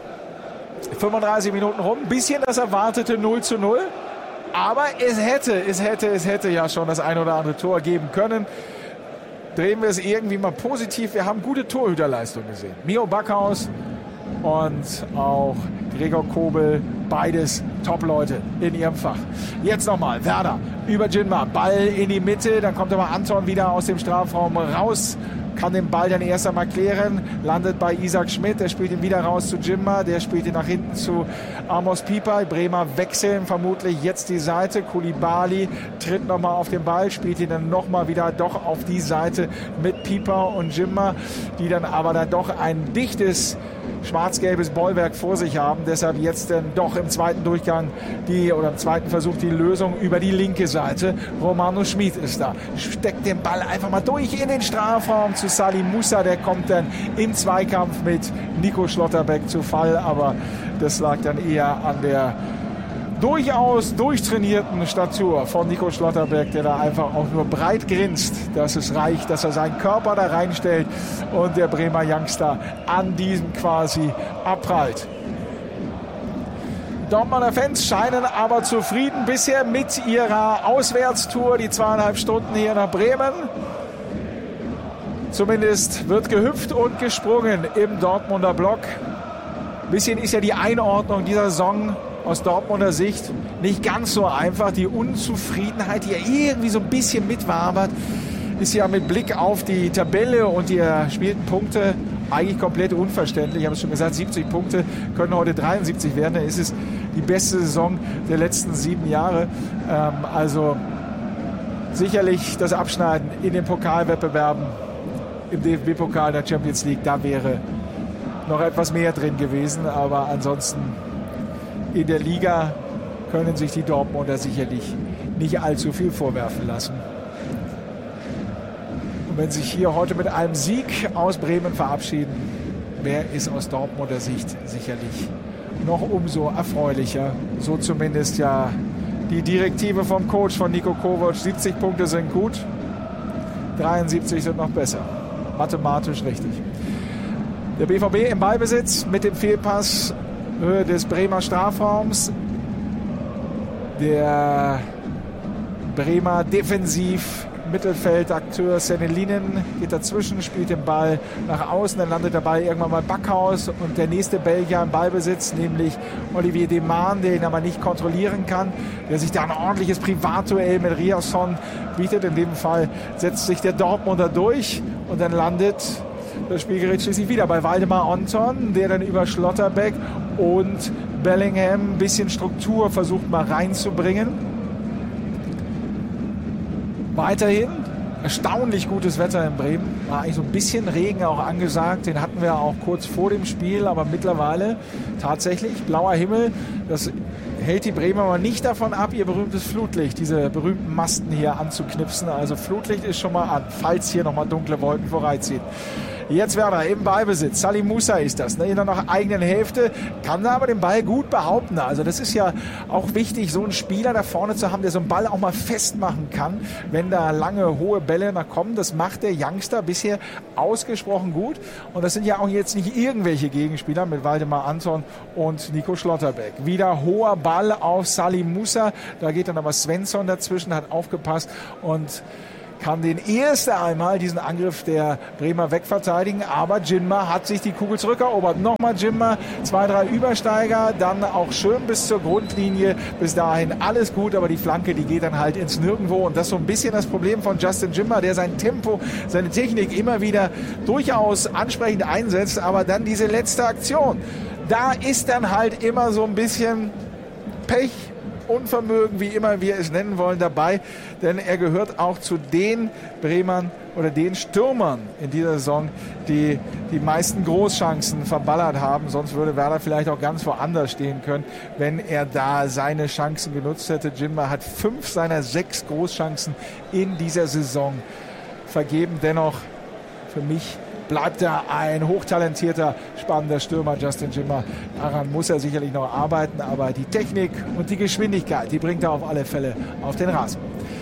35 Minuten rum. Ein bisschen das erwartete 0:0. Aber es hätte ja schon das ein oder andere Tor geben können. Drehen wir es irgendwie mal positiv. Wir haben gute Torhüterleistung gesehen. Mio Backhaus und auch Gregor Kobel, beides Top-Leute in ihrem Fach. Jetzt nochmal Werder über Jinma, Ball in die Mitte, dann kommt aber Anton wieder aus dem Strafraum raus, kann den Ball dann erst einmal klären, landet bei Isaac Schmidt, der spielt ihn wieder raus zu Jinma, der spielt ihn nach hinten zu Amos Pieper. Bremer wechseln vermutlich jetzt die Seite, Koulibaly tritt nochmal auf den Ball, spielt ihn dann nochmal wieder doch auf die Seite mit Pieper und Jinma, die dann aber dann doch ein dichtes schwarz-gelbes Bollwerk vor sich haben. Deshalb jetzt dann doch im zweiten Durchgang im zweiten Versuch die Lösung über die linke Seite. Romano Schmid ist da. Steckt den Ball einfach mal durch in den Strafraum zu Salim Musa. Der kommt dann im Zweikampf mit Nico Schlotterbeck zu Fall. Aber das lag dann eher an der durchaus durchtrainierten Statur von Nico Schlotterbeck, der da einfach auch nur breit grinst, dass es reicht, dass er seinen Körper da reinstellt und der Bremer Youngster an diesem quasi abprallt. Dortmunder Fans scheinen aber zufrieden bisher mit ihrer Auswärtstour, die 2,5 Stunden hier nach Bremen. Zumindest wird gehüpft und gesprungen im Dortmunder Block. Ein bisschen ist ja die Einordnung dieser Saison aus Dortmunder Sicht nicht ganz so einfach. Die Unzufriedenheit, die ja irgendwie so ein bisschen mitwabert, ist ja mit Blick auf die Tabelle und die erspielten Punkte eigentlich komplett unverständlich. Ich habe es schon gesagt, 70 Punkte können heute 73 werden. Dann ist es die beste Saison der letzten 7 Jahre. Also sicherlich das Abschneiden in den Pokalwettbewerben, im DFB-Pokal der Champions League, da wäre noch etwas mehr drin gewesen. Aber ansonsten in der Liga können sich die Dortmunder sicherlich nicht allzu viel vorwerfen lassen. Und wenn sie sich hier heute mit einem Sieg aus Bremen verabschieden, wäre es aus Dortmunder Sicht sicherlich noch umso erfreulicher. So zumindest ja die Direktive vom Coach von Niko Kovac. 70 Punkte sind gut, 73 sind noch besser. Mathematisch richtig. Der BVB im Ballbesitz mit dem Fehlpass Höhe des Bremer Strafraums. Der Bremer Defensiv-Mittelfeldakteur Senelinen geht dazwischen, spielt den Ball nach außen, dann landet der Ball irgendwann mal Backhaus und der nächste Belgier im Ballbesitz, nämlich Olivier Deman, der ihn aber nicht kontrollieren kann, der sich da ein ordentliches Privatduell mit Riasson bietet. In dem Fall setzt sich der Dortmunder durch und dann landet das Spielgerät schließlich wieder bei Waldemar Anton, der dann über Schlotterbeck und Bellingham ein bisschen Struktur versucht mal reinzubringen. Weiterhin erstaunlich gutes Wetter in Bremen. War eigentlich so ein bisschen Regen auch angesagt. Den hatten wir auch kurz vor dem Spiel, aber mittlerweile tatsächlich blauer Himmel. Das hält die Bremer aber nicht davon ab, ihr berühmtes Flutlicht, diese berühmten Masten hier anzuknipsen. Also Flutlicht ist schon mal an, falls hier nochmal dunkle Wolken vorbeiziehen. Jetzt Werder im Ballbesitz. Salim Musa ist das, in der eigenen Hälfte, kann da aber den Ball gut behaupten. Also das ist ja auch wichtig, so einen Spieler da vorne zu haben, der so einen Ball auch mal festmachen kann, wenn da lange, hohe Bälle nach kommen. Das macht der Youngster bisher ausgesprochen gut. Und das sind ja auch jetzt nicht irgendwelche Gegenspieler mit Waldemar Anton und Nico Schlotterbeck. Wieder hoher Ball auf Salim Musa. Da geht dann aber Svensson dazwischen, hat aufgepasst und kann den ersten einmal diesen Angriff der Bremer wegverteidigen, aber Jinma hat sich die Kugel zurückerobert. Nochmal Jinma, 2, 3 Übersteiger, dann auch schön bis zur Grundlinie. Bis dahin alles gut, aber die Flanke, die geht dann halt ins Nirgendwo. Und das ist so ein bisschen das Problem von Justin Jinma, der sein Tempo, seine Technik immer wieder durchaus ansprechend einsetzt, aber dann diese letzte Aktion, da ist dann halt immer so ein bisschen Pech, Unvermögen, wie immer wir es nennen wollen, dabei, denn er gehört auch zu den Bremern oder den Stürmern in dieser Saison, die die meisten Großchancen verballert haben. Sonst würde Werder vielleicht auch ganz woanders stehen können, wenn er da seine Chancen genutzt hätte. Jinma hat 5 seiner 6 Großchancen in dieser Saison vergeben. Dennoch für mich bleibt da ein hochtalentierter, spannender Stürmer, Justin Jinma. Daran muss er sicherlich noch arbeiten, aber die Technik und die Geschwindigkeit, die bringt er auf alle Fälle auf den Rasen.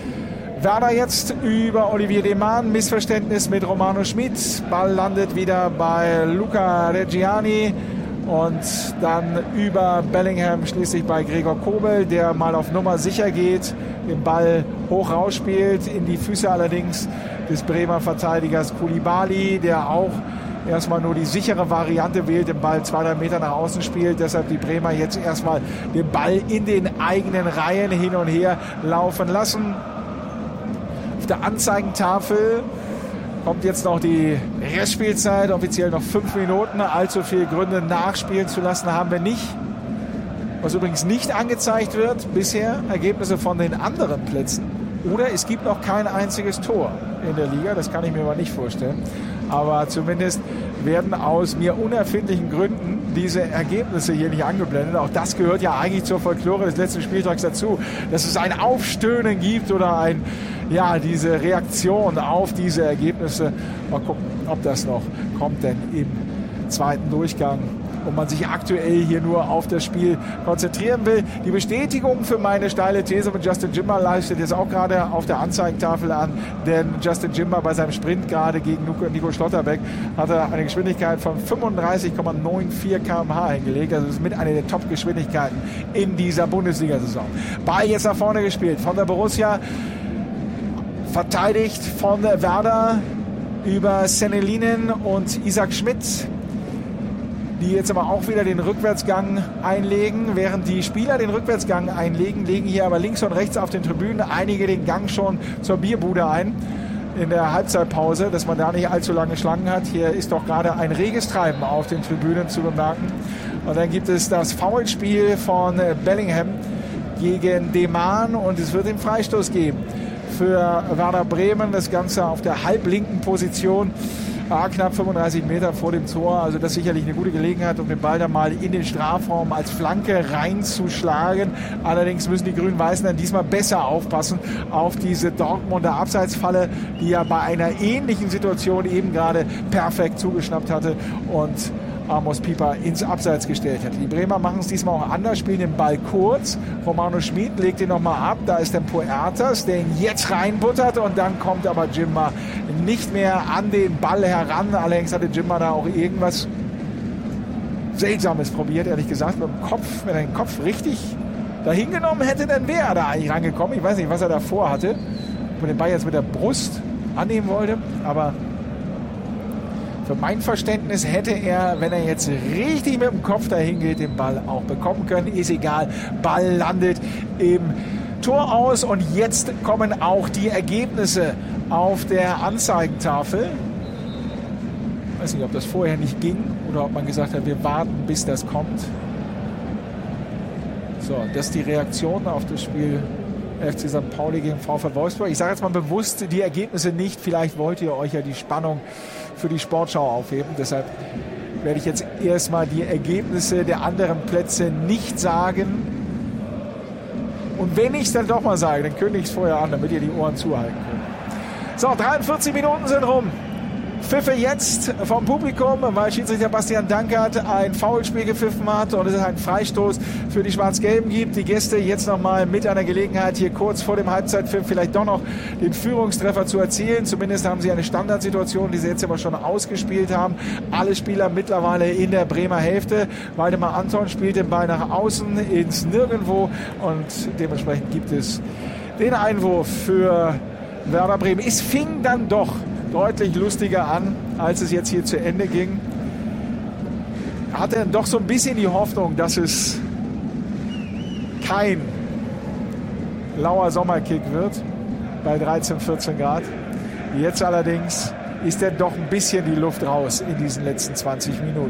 Werder jetzt über Olivier Deman, Missverständnis mit Romano Schmid. Ball landet wieder bei Luca Reggiani und dann über Bellingham schließlich bei Gregor Kobel, der mal auf Nummer sicher geht, den Ball hoch rausspielt, in die Füße allerdings des Bremer Verteidigers Koulibaly, der auch erstmal nur die sichere Variante wählt, den Ball 2, 3 Meter nach außen spielt. Deshalb die Bremer jetzt erstmal den Ball in den eigenen Reihen hin und her laufen lassen. Auf der Anzeigentafel kommt jetzt noch die Restspielzeit, offiziell noch 5 Minuten. Allzu viele Gründe nachspielen zu lassen haben wir nicht. Was übrigens nicht angezeigt wird, bisher Ergebnisse von den anderen Plätzen. Oder es gibt noch kein einziges Tor in der Liga, das kann ich mir aber nicht vorstellen. Aber zumindest werden aus mir unerfindlichen Gründen diese Ergebnisse hier nicht angeblendet. Auch das gehört ja eigentlich zur Folklore des letzten Spieltags dazu, dass es ein Aufstöhnen gibt oder diese Reaktion auf diese Ergebnisse. Mal gucken, ob das noch kommt, denn im zweiten Durchgang und man sich aktuell hier nur auf das Spiel konzentrieren will. Die Bestätigung für meine steile These mit Justin Jinma leistet jetzt auch gerade auf der Anzeigentafel an, denn Justin Jinma bei seinem Sprint gerade gegen Nico Schlotterbeck hatte eine Geschwindigkeit von 35,94 km/h hingelegt. Also das ist mit einer der Top-Geschwindigkeiten in dieser Bundesliga-Saison. Ball jetzt nach vorne gespielt von der Borussia, verteidigt von Werder über Senelinen und Isaac Schmidt, die jetzt aber auch wieder den Rückwärtsgang einlegen. Während die Spieler den Rückwärtsgang einlegen, legen hier aber links und rechts auf den Tribünen einige den Gang schon zur Bierbude ein in der Halbzeitpause, dass man da nicht allzu lange Schlangen hat. Hier ist doch gerade ein reges Treiben auf den Tribünen zu bemerken. Und dann gibt es das Foulspiel von Bellingham gegen Deman und es wird den Freistoß geben für Werder Bremen. Das Ganze auf der halblinken Position, knapp 35 Meter vor dem Tor. Also das ist sicherlich eine gute Gelegenheit, um den Ball dann mal in den Strafraum als Flanke reinzuschlagen. Allerdings müssen die Grün-Weißen dann diesmal besser aufpassen auf diese Dortmunder Abseitsfalle, die ja bei einer ähnlichen Situation eben gerade perfekt zugeschnappt hatte und Amos Pieper ins Abseits gestellt hat. Die Bremer machen es diesmal auch anders, spielen den Ball kurz. Romano Schmid legt ihn nochmal ab. Da ist dann Puertas, der ihn jetzt reinbuttert und dann kommt aber Jinma nicht mehr an den Ball heran. Allerdings hatte Jinma da auch irgendwas Seltsames probiert, ehrlich gesagt, mit dem Kopf. Wenn er den Kopf richtig dahin genommen hätte, dann wäre er da eigentlich rangekommen. Ich weiß nicht, was er davor hatte. Ob er den Ball jetzt mit der Brust annehmen wollte, aber für mein Verständnis hätte er, wenn er jetzt richtig mit dem Kopf dahin geht, den Ball auch bekommen können. Ist egal, Ball landet im Tor aus und jetzt kommen auch die Ergebnisse auf der Anzeigentafel. Ich weiß nicht, ob das vorher nicht ging oder ob man gesagt hat, wir warten, bis das kommt. So, das ist die Reaktion auf das Spiel FC St. Pauli gegen VfL Wolfsburg. Ich sage jetzt mal bewusst die Ergebnisse nicht. Vielleicht wollt ihr euch ja die Spannung für die Sportschau aufheben. Deshalb werde ich jetzt erstmal die Ergebnisse der anderen Plätze nicht sagen. Und wenn ich es dann doch mal sage, dann kündige ich es vorher an, damit ihr die Ohren zuhalten könnt. So, 43 Minuten sind rum. Pfiffe jetzt vom Publikum, weil Schiedsrichter Bastian Dankert ein Foulspiel gepfiffen hat und es einen Freistoß für die Schwarz-Gelben gibt. Die Gäste jetzt nochmal mit einer Gelegenheit, hier kurz vor dem Halbzeitpfiff vielleicht doch noch den Führungstreffer zu erzielen. Zumindest haben sie eine Standardsituation, die sie jetzt aber schon ausgespielt haben. Alle Spieler mittlerweile in der Bremer Hälfte. Waldemar Anton spielt den Ball nach außen ins Nirgendwo und dementsprechend gibt es den Einwurf für Werder Bremen. Es fing dann doch deutlich lustiger an, als es jetzt hier zu Ende ging. Hatte doch so ein bisschen die Hoffnung, dass es kein lauer Sommerkick wird bei 13, 14 Grad. Jetzt allerdings ist dann doch ein bisschen die Luft raus in diesen letzten 20 Minuten.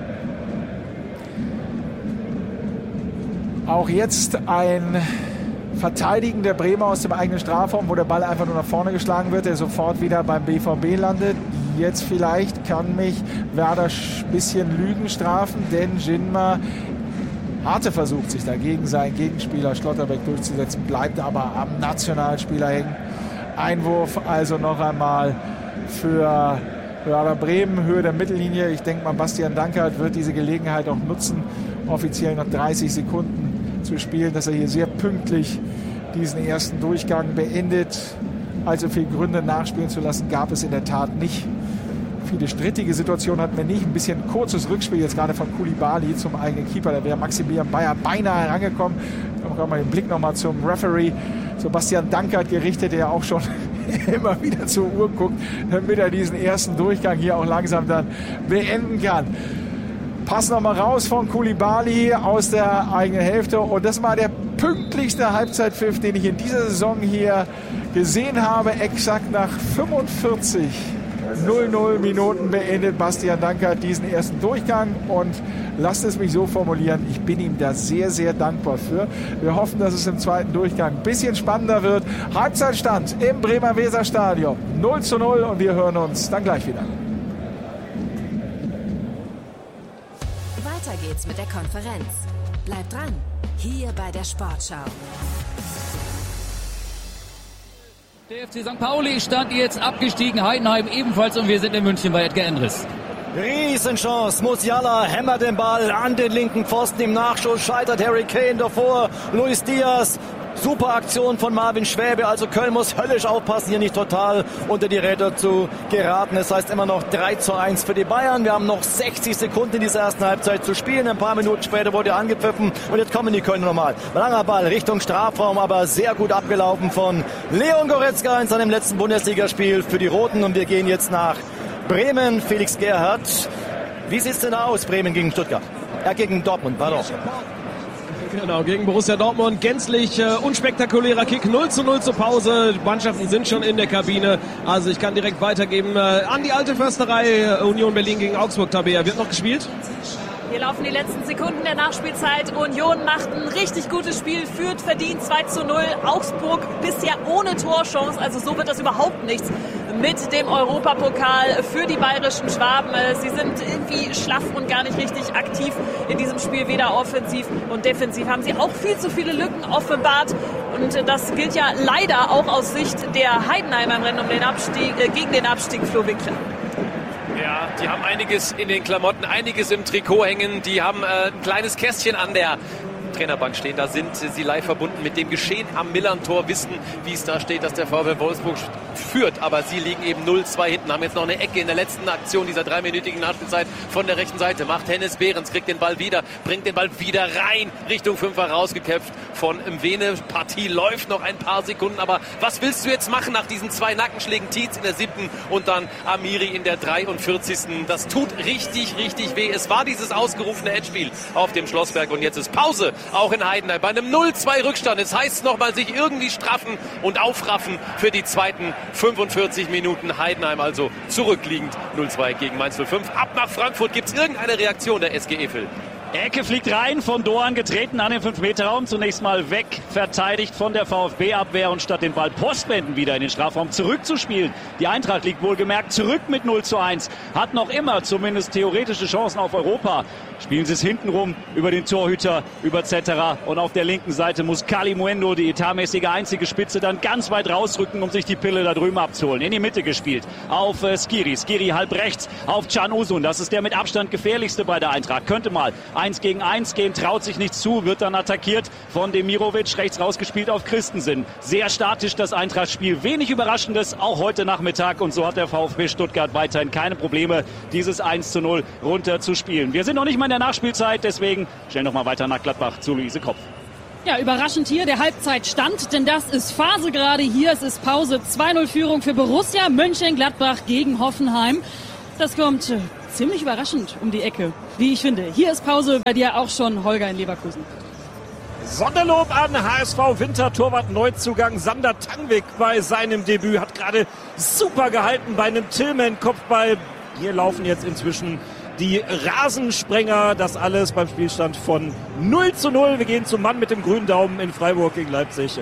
Auch jetzt ein Verteidigen der Bremer aus dem eigenen Strafraum, wo der Ball einfach nur nach vorne geschlagen wird, der sofort wieder beim BVB landet. Jetzt vielleicht kann mich Werder ein bisschen Lügen strafen, denn Jinma hatte versucht, sich dagegen seinen Gegenspieler Schlotterbeck durchzusetzen, bleibt aber am Nationalspieler hängen. Einwurf also noch einmal für Werder Bremen, Höhe der Mittellinie. Ich denke mal, Bastian Dankert wird diese Gelegenheit auch nutzen, offiziell noch 30 Sekunden zu spielen, dass er hier sehr pünktlich diesen ersten Durchgang beendet. Also viel Gründe nachspielen zu lassen gab es in der Tat nicht. Viele strittige Situationen hatten wir nicht. Ein bisschen kurzes Rückspiel jetzt gerade von Koulibaly zum eigenen Keeper. Da wäre Maximilian Bayer beinahe herangekommen. Da haben wir den Blick nochmal zum Referee, Sebastian Dankert gerichtet, der ja auch schon immer wieder zur Uhr guckt, damit er diesen ersten Durchgang hier auch langsam dann beenden kann. Pass nochmal raus von Koulibaly aus der eigenen Hälfte. Und das war der pünktlichste Halbzeitpfiff, den ich in dieser Saison hier gesehen habe. Exakt nach 45 0-0 Minuten beendet Bastian Dankert diesen ersten Durchgang. Und lasst es mich so formulieren, ich bin ihm da sehr, sehr dankbar für. Wir hoffen, dass es im zweiten Durchgang ein bisschen spannender wird. Halbzeitstand im Bremer Weserstadion 0-0 und wir hören uns dann gleich wieder. Weiter geht's mit der Konferenz. Bleibt dran, hier bei der Sportschau. Der FC St. Pauli stand jetzt abgestiegen, Heidenheim ebenfalls und wir sind in München bei Edgar Endres. Riesenchance, Musiala hämmert den Ball an den linken Pfosten, im Nachschuss scheitert Harry Kane davor, Luis Diaz. Super Aktion von Marvin Schwäbe, also Köln muss höllisch aufpassen, hier nicht total unter die Räder zu geraten. Es heißt immer noch 3:1 für die Bayern. Wir haben noch 60 Sekunden in dieser ersten Halbzeit zu spielen. Ein paar Minuten später wurde angepfiffen und jetzt kommen die Kölner nochmal. Langer Ball Richtung Strafraum, aber sehr gut abgelaufen von Leon Goretzka in seinem letzten Bundesligaspiel für die Roten. Und wir gehen jetzt nach Bremen. Felix Gerhardt, wie sieht's denn aus, Bremen gegen Stuttgart? Gegen Dortmund, pardon. Genau, gegen Borussia Dortmund. Gänzlich unspektakulärer Kick. 0:0 zur Pause. Die Mannschaften sind schon in der Kabine. Also ich kann direkt weitergeben an die alte Försterei. Union Berlin gegen Augsburg. Tabea, wird noch gespielt? Hier laufen die letzten Sekunden der Nachspielzeit. Union macht ein richtig gutes Spiel, führt verdient 2:0. Augsburg bisher ohne Torchance, also so wird das überhaupt nichts mit dem Europapokal für die bayerischen Schwaben. Sie sind irgendwie schlaff und gar nicht richtig aktiv in diesem Spiel, weder offensiv und defensiv. Haben sie auch viel zu viele Lücken offenbart und das gilt ja leider auch aus Sicht der Heidenheimer im Rennen um den Abstieg, gegen den Abstieg, Flo Winkler. Ja, die haben einiges in den Klamotten, einiges im Trikot hängen. Die haben ein kleines Kästchen an der Trainerbank stehen. Da sind sie live verbunden mit dem Geschehen am Millern-Tor, wissen, wie es da steht, dass der VfL Wolfsburg führt. Aber sie liegen eben 0:2 hinten, haben jetzt noch eine Ecke in der letzten Aktion dieser 3-minütigen Nachspielzeit von der rechten Seite. Macht Hennes Behrens, kriegt den Ball wieder, bringt den Ball wieder rein, Richtung Fünfer rausgeköpft von Mwene. Partie läuft noch ein paar Sekunden, aber was willst du jetzt machen nach diesen 2 Nackenschlägen? Tietz in der 7. und dann Amiri in der 43. Das tut richtig, richtig weh. Es war dieses ausgerufene Endspiel auf dem Schlossberg und jetzt ist Pause. Auch in Heidenheim bei einem 0:2 Rückstand. Es heißt nochmal sich irgendwie straffen und aufraffen für die zweiten 45 Minuten. Heidenheim also zurückliegend 0:2 gegen Mainz 05. Ab nach Frankfurt. Gibt es irgendeine Reaktion der SGE, Phil? Ecke fliegt rein, von Doan getreten an den 5-Meter-Raum. Zunächst mal weg, verteidigt von der VfB-Abwehr und statt den Ball postwenden wieder in den Strafraum zurückzuspielen. Die Eintracht liegt wohlgemerkt zurück mit 0:1. Hat noch immer zumindest theoretische Chancen auf Europa. Spielen sie es hintenrum über den Torhüter, über Zetterer. Und auf der linken Seite muss Kalimuendo, die etatmäßige einzige Spitze, dann ganz weit rausrücken, um sich die Pille da drüben abzuholen. In die Mitte gespielt auf Skiri. Skiri halb rechts auf Can Uzun. Das ist der mit Abstand gefährlichste bei der Eintracht. Könnte mal 1 gegen 1 gehen, traut sich nicht zu, wird dann attackiert von Demirovic, rechts rausgespielt auf Christensen. Sehr statisch das Eintracht-Spiel, wenig Überraschendes, auch heute Nachmittag, und so hat der VfB Stuttgart weiterhin keine Probleme, dieses 1:0 runter zu spielen. Wir sind noch nicht mal in der Nachspielzeit, deswegen schnell noch mal weiter nach Gladbach zu Luise Kopf. Ja, überraschend hier der Halbzeitstand, denn das ist Phase gerade hier. Es ist Pause, 2:0 Führung für Borussia Mönchengladbach gegen Hoffenheim. Das kommt ziemlich überraschend um die Ecke, wie ich finde. Hier ist Pause, bei dir auch schon, Holger in Leverkusen. Sonderlob an HSV-Wintertorwart-Neuzugang Sander Tangvik bei seinem Debüt. Hat gerade super gehalten bei einem Tillman-Kopfball. Hier laufen jetzt inzwischen die Rasensprenger. Das alles beim Spielstand von 0:0. Wir gehen zum Mann mit dem grünen Daumen in Freiburg gegen Leipzig.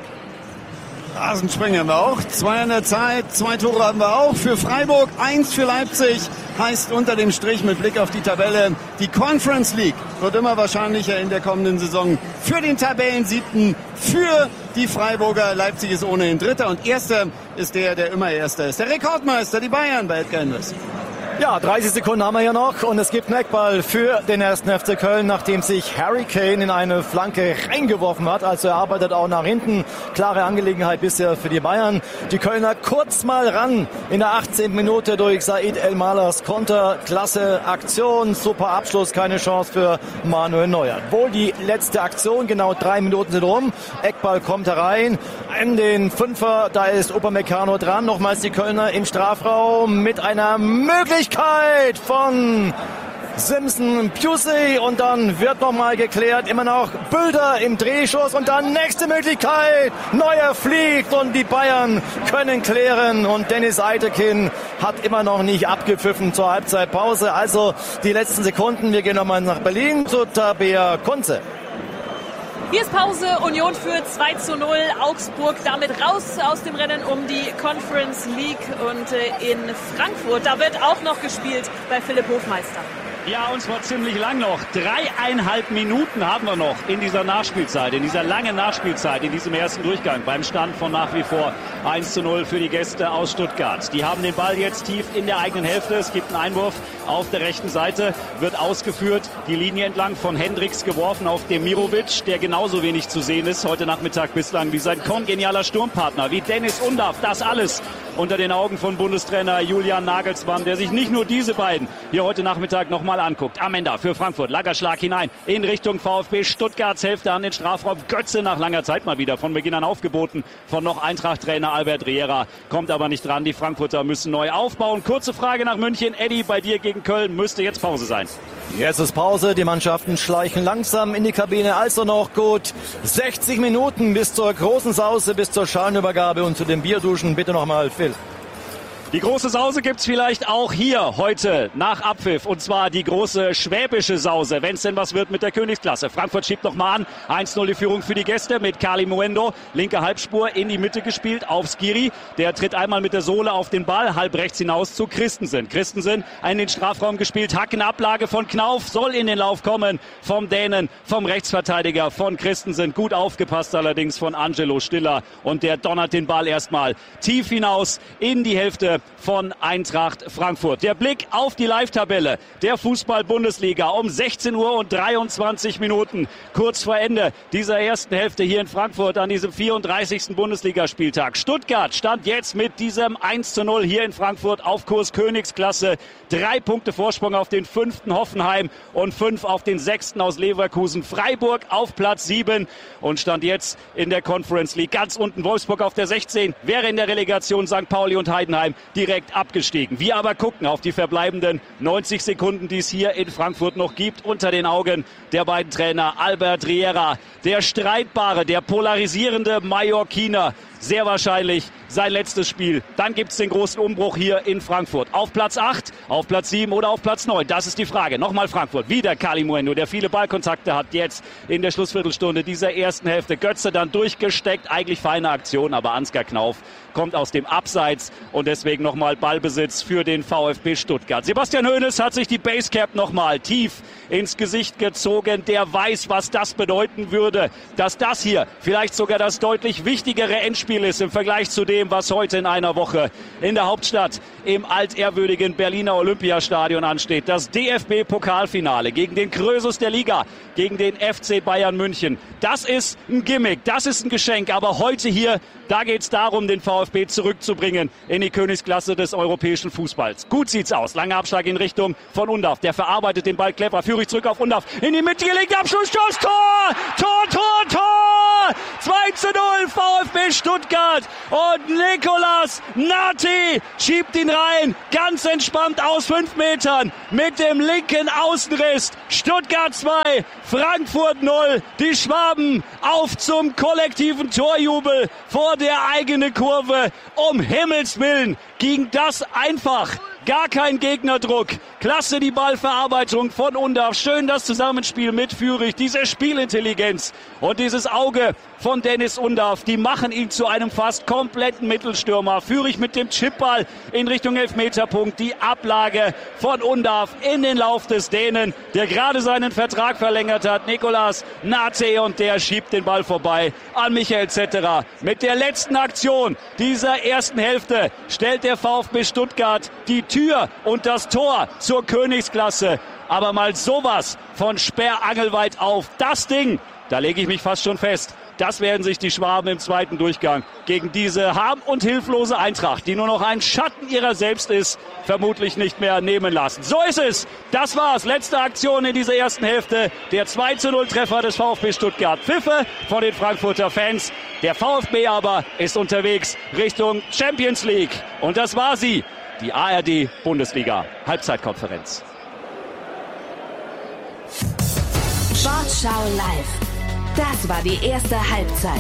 Rasensprenger haben wir auch. 2 an der Zeit, 2 Tore haben wir auch für Freiburg, 1 für Leipzig. Heißt unter dem Strich mit Blick auf die Tabelle, die Conference League wird immer wahrscheinlicher in der kommenden Saison für den Tabellen-7. Für die Freiburger. Leipzig ist ohnehin Dritter und Erster ist der immer Erster ist. Der Rekordmeister, die Bayern bei Edgar Endres. Ja, 30 Sekunden haben wir hier noch und es gibt einen Eckball für den 1. FC Köln, nachdem sich Harry Kane in eine Flanke reingeworfen hat. Also er arbeitet auch nach hinten. Klare Angelegenheit bisher für die Bayern. Die Kölner kurz mal ran in der 18. Minute durch Said El-Malers Konter. Klasse Aktion, super Abschluss, keine Chance für Manuel Neuer. Wohl die letzte Aktion, genau 3 Minuten sind rum. Eckball kommt herein in den Fünfer, da ist Upamecano dran. Nochmals die Kölner im Strafraum mit einer Möglichkeit von Simpson Pusey und dann wird nochmal geklärt, immer noch Bülter im Drehschuss und dann nächste Möglichkeit, Neuer fliegt und die Bayern können klären und Dennis Eitekin hat immer noch nicht abgepfiffen zur Halbzeitpause, also die letzten Sekunden, wir gehen nochmal nach Berlin zu Tabea Kunze. Hier ist Pause, Union führt 2:0, Augsburg damit raus aus dem Rennen um die Conference League und in Frankfurt, da wird auch noch gespielt bei Philipp Hofmeister. Ja, und zwar ziemlich lang noch. 3,5 Minuten haben wir noch in dieser Nachspielzeit, in dieser langen Nachspielzeit, in diesem ersten Durchgang. Beim Stand von nach wie vor 1:0 für die Gäste aus Stuttgart. Die haben den Ball jetzt tief in der eigenen Hälfte. Es gibt einen Einwurf auf der rechten Seite, wird ausgeführt. Die Linie entlang von Hendricks geworfen auf Demirovic, der genauso wenig zu sehen ist heute Nachmittag bislang wie sein kongenialer Sturmpartner, wie Dennis Undaff. Das alles unter den Augen von Bundestrainer Julian Nagelsmann, der sich nicht nur diese beiden hier heute Nachmittag nochmal anguckt. Amenda für Frankfurt, Lagerschlag hinein in Richtung VfB Stuttgarts Hälfte an den Strafraum. Götze nach langer Zeit mal wieder von Beginn an aufgeboten von noch Eintracht-Trainer Albert Riera. Kommt aber nicht dran, die Frankfurter müssen neu aufbauen. Kurze Frage nach München. Eddie, bei dir gegen Köln müsste jetzt Pause sein. Jetzt ist Pause, die Mannschaften schleichen langsam in die Kabine, also noch gut 60 Minuten bis zur großen Sause, bis zur Schalenübergabe und zu den Bierduschen. Bitte nochmal, Phil. Die große Sause gibt's vielleicht auch hier heute nach Abpfiff. Und zwar die große schwäbische Sause, wenn es denn was wird mit der Königsklasse. Frankfurt schiebt nochmal an. 1:0 die Führung für die Gäste mit Kalimuendo. Linke Halbspur in die Mitte gespielt auf Skiri. Der tritt einmal mit der Sohle auf den Ball, halb rechts hinaus zu Christensen. Christensen in den Strafraum gespielt. Hackenablage von Knauf, soll in den Lauf kommen vom Dänen, vom Rechtsverteidiger von Christensen. Gut aufgepasst allerdings von Angelo Stiller. Und der donnert den Ball erstmal tief hinaus in die Hälfte von Eintracht Frankfurt. Der Blick auf die Live-Tabelle der Fußball-Bundesliga um 16:23 Uhr, kurz vor Ende dieser ersten Hälfte hier in Frankfurt an diesem 34. Bundesligaspieltag. Stuttgart stand jetzt mit diesem 1:0 hier in Frankfurt auf Kurs Königsklasse. 3 Punkte Vorsprung auf den 5. Hoffenheim und 5 auf den 6. aus Leverkusen. Freiburg auf Platz 7 und stand jetzt in der Conference League ganz unten. Wolfsburg auf der 16, wäre in der Relegation St. Pauli und Heidenheim direkt abgestiegen. Wir aber gucken auf die verbleibenden 90 Sekunden, die es hier in Frankfurt noch gibt, unter den Augen der beiden Trainer Albert Riera. Der streitbare, der polarisierende Mallorquiner. Sehr wahrscheinlich sein letztes Spiel. Dann gibt es den großen Umbruch hier in Frankfurt. Auf Platz 8, auf Platz 7 oder auf Platz 9? Das ist die Frage. Nochmal Frankfurt. Wieder Kalimuendo, der viele Ballkontakte hat jetzt in der Schlussviertelstunde dieser ersten Hälfte. Götze dann durchgesteckt. Eigentlich feine Aktion, aber Ansgar Knauf kommt aus dem Abseits und deswegen nochmal Ballbesitz für den VfB Stuttgart. Sebastian Hoeneß hat sich die Basecap nochmal tief ins Gesicht gezogen. Der weiß, was das bedeuten würde, dass das hier vielleicht sogar das deutlich wichtigere Endspiel ist im Vergleich zu dem, was heute in einer Woche in der Hauptstadt im altehrwürdigen Berliner Olympiastadion ansteht. Das DFB-Pokalfinale gegen den Krösus der Liga, gegen den FC Bayern München. Das ist ein Gimmick, das ist ein Geschenk, aber heute hier, da geht es darum, den VfB zurückzubringen in die Königsklasse des europäischen Fußballs. Gut sieht's aus. Langer Abschlag in Richtung von Undav. Der verarbeitet den Ball clever. Führig zurück auf Undav. In die Mitte gelegt. Abschlussschuss. Tor! Tor, Tor, Tor! 2:0 VfB Stuttgart. Und Nicolas Nati schiebt ihn rein. Ganz entspannt aus 5 Metern. Mit dem linken Außenriss. Stuttgart 2, Frankfurt 0. Die Schwaben auf zum kollektiven Torjubel vor der eigenen Kurve. Um Himmels Willen ging das einfach. Gar kein Gegnerdruck. Klasse die Ballverarbeitung von Undav. Schön das Zusammenspiel mit Führig. Diese Spielintelligenz und dieses Auge von Dennis Undav, die machen ihn zu einem fast kompletten Mittelstürmer. Führig mit dem Chipball in Richtung Elfmeterpunkt. Die Ablage von Undav in den Lauf des Dänen, der gerade seinen Vertrag verlängert hat. Nicolas Nate, und der schiebt den Ball vorbei an Michael Zetterer. Mit der letzten Aktion dieser ersten Hälfte stellt der VfB Stuttgart die Tür und das Tor zur Königsklasse. Aber mal sowas von sperrangelweit auf. Das Ding, da lege ich mich fast schon fest. Das werden sich die Schwaben im zweiten Durchgang gegen diese harm- und hilflose Eintracht, die nur noch ein Schatten ihrer selbst ist, vermutlich nicht mehr nehmen lassen. So ist es. Das war's. Letzte Aktion in dieser ersten Hälfte. Der 2:0-Treffer des VfB Stuttgart. Pfiffe von den Frankfurter Fans. Der VfB aber ist unterwegs Richtung Champions League. Und das war sie. Die ARD-Bundesliga Halbzeitkonferenz. Sportschau live. Das war die erste Halbzeit.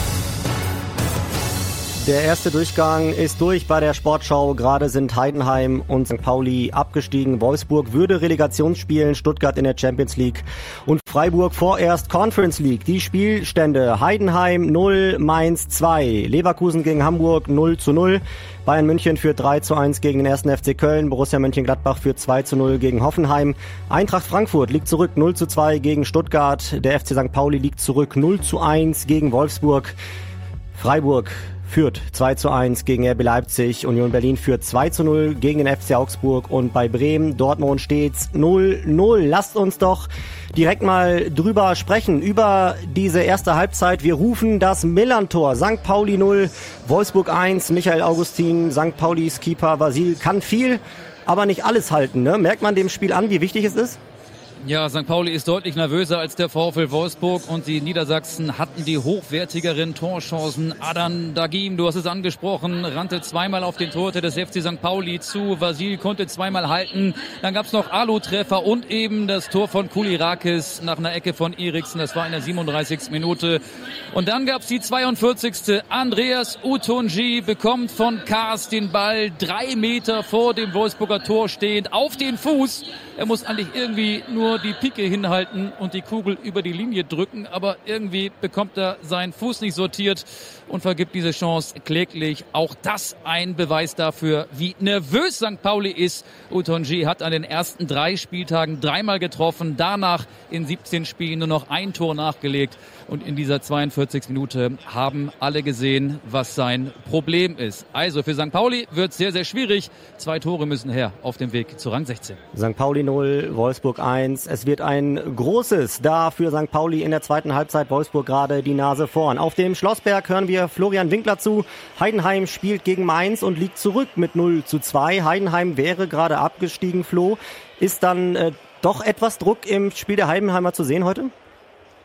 Der erste Durchgang ist durch bei der Sportschau. Gerade sind Heidenheim und St. Pauli abgestiegen. Wolfsburg würde Relegation spielen, Stuttgart in der Champions League und Freiburg vorerst Conference League. Die Spielstände: Heidenheim 0, Mainz 2, Leverkusen gegen Hamburg 0:0. Bayern München führt 3:1 gegen den 1. FC Köln. Borussia Mönchengladbach führt 2:0 gegen Hoffenheim. Eintracht Frankfurt liegt zurück 0:2 gegen Stuttgart. Der FC St. Pauli liegt zurück 0:1 gegen Wolfsburg. Freiburg führt 2:1 gegen RB Leipzig. Union Berlin führt 2:0 gegen den FC Augsburg. Und bei Bremen, Dortmund steht's 0:0. Lasst uns doch direkt mal drüber sprechen, über diese erste Halbzeit. Wir rufen das Millern-Tor. St. Pauli 0, Wolfsburg 1. Michael Augustin, St. Paulis Keeper Vasil, kann viel, aber nicht alles halten. Ne? Merkt man dem Spiel an, wie wichtig es ist? Ja, St. Pauli ist deutlich nervöser als der VfL Wolfsburg und die Niedersachsen hatten die hochwertigeren Torchancen. Adan Dagim, du hast es angesprochen, rannte zweimal auf den Torhüter des FC St. Pauli zu. Vasil konnte zweimal halten. Dann gab es noch Alu-Treffer und eben das Tor von Kulirakis nach einer Ecke von Eriksen. Das war in der 37. Minute. Und dann gab es die 42. Andreas Utonji bekommt von Kaas den Ball 3 Meter vor dem Wolfsburger Tor stehend auf den Fuß. Er muss eigentlich irgendwie nur die Pike hinhalten und die Kugel über die Linie drücken, aber irgendwie bekommt er seinen Fuß nicht sortiert und vergibt diese Chance kläglich. Auch das ein Beweis dafür, wie nervös St. Pauli ist. Utonji hat an den ersten 3 Spieltagen 3-mal getroffen, danach in 17 Spielen nur noch ein Tor nachgelegt. Und in dieser 42. Minute haben alle gesehen, was sein Problem ist. Also für St. Pauli wird es sehr, sehr schwierig. 2 Tore müssen her auf dem Weg zu Rang 16. St. Pauli 0, Wolfsburg 1. Es wird ein großes da für St. Pauli in der zweiten Halbzeit. Wolfsburg gerade die Nase vorn. Auf dem Schlossberg hören wir Florian Winkler zu. Heidenheim spielt gegen Mainz und liegt zurück mit 0:2. Heidenheim wäre gerade abgestiegen, Flo. Ist dann doch etwas Druck im Spiel der Heidenheimer zu sehen heute?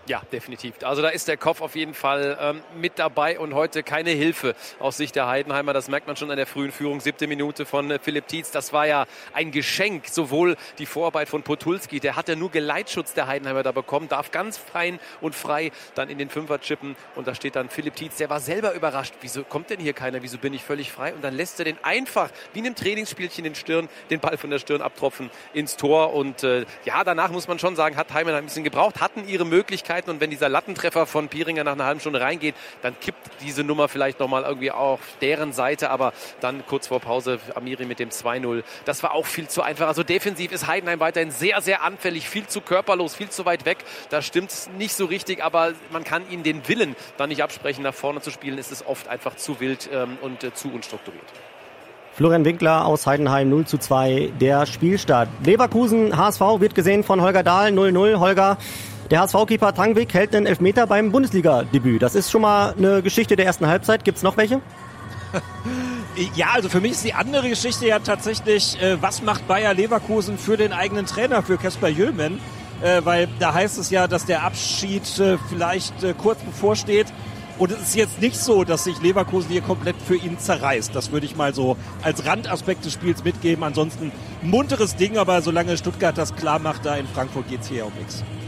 Ja, definitiv. Also da ist der Kopf auf jeden Fall mit dabei und heute keine Hilfe aus Sicht der Heidenheimer. Das merkt man schon an der frühen Führung, 7. Minute von Philipp Tietz. Das war ja ein Geschenk, sowohl die Vorarbeit von Potulski, der hat ja nur Geleitschutz der Heidenheimer da bekommen, darf ganz fein und frei dann in den Fünfer chippen und da steht dann Philipp Tietz, der war selber überrascht. Wieso kommt denn hier keiner? Wieso bin ich völlig frei? Und dann lässt er den einfach, wie in einem Trainingsspielchen, den Ball von der Stirn abtropfen ins Tor und danach muss man schon sagen, hat Heidenheim ein bisschen gebraucht, hatten ihre Möglichkeiten und wenn dieser Lattentreffer von Pieringer nach einer halben Stunde reingeht, dann kippt diese Nummer vielleicht nochmal irgendwie auf deren Seite, aber dann kurz vor Pause Amiri mit dem 2-0. Das war auch viel zu einfach. Also defensiv ist Heidenheim weiterhin sehr, sehr anfällig, viel zu körperlos, viel zu weit weg. Da stimmt es nicht so richtig, aber man kann ihnen den Willen dann nicht absprechen, nach vorne zu spielen. Es ist oft einfach zu wild und zu unstrukturiert. Florian Winkler aus Heidenheim, 0:2 der Spielstart. Leverkusen, HSV wird gesehen von Holger Dahl, 0:0. Holger, der HSV-Keeper Tangvik hält einen Elfmeter beim Bundesliga-Debüt. Das ist schon mal eine Geschichte der ersten Halbzeit. Gibt's noch welche? Ja, also für mich ist die andere Geschichte ja tatsächlich, was macht Bayer Leverkusen für den eigenen Trainer, für Kasper Jöhlmann? Weil da heißt es ja, dass der Abschied vielleicht kurz bevorsteht. Und es ist jetzt nicht so, dass sich Leverkusen hier komplett für ihn zerreißt. Das würde ich mal so als Randaspekt des Spiels mitgeben. Ansonsten munteres Ding, aber solange Stuttgart das klar macht, da in Frankfurt geht's hier um nichts.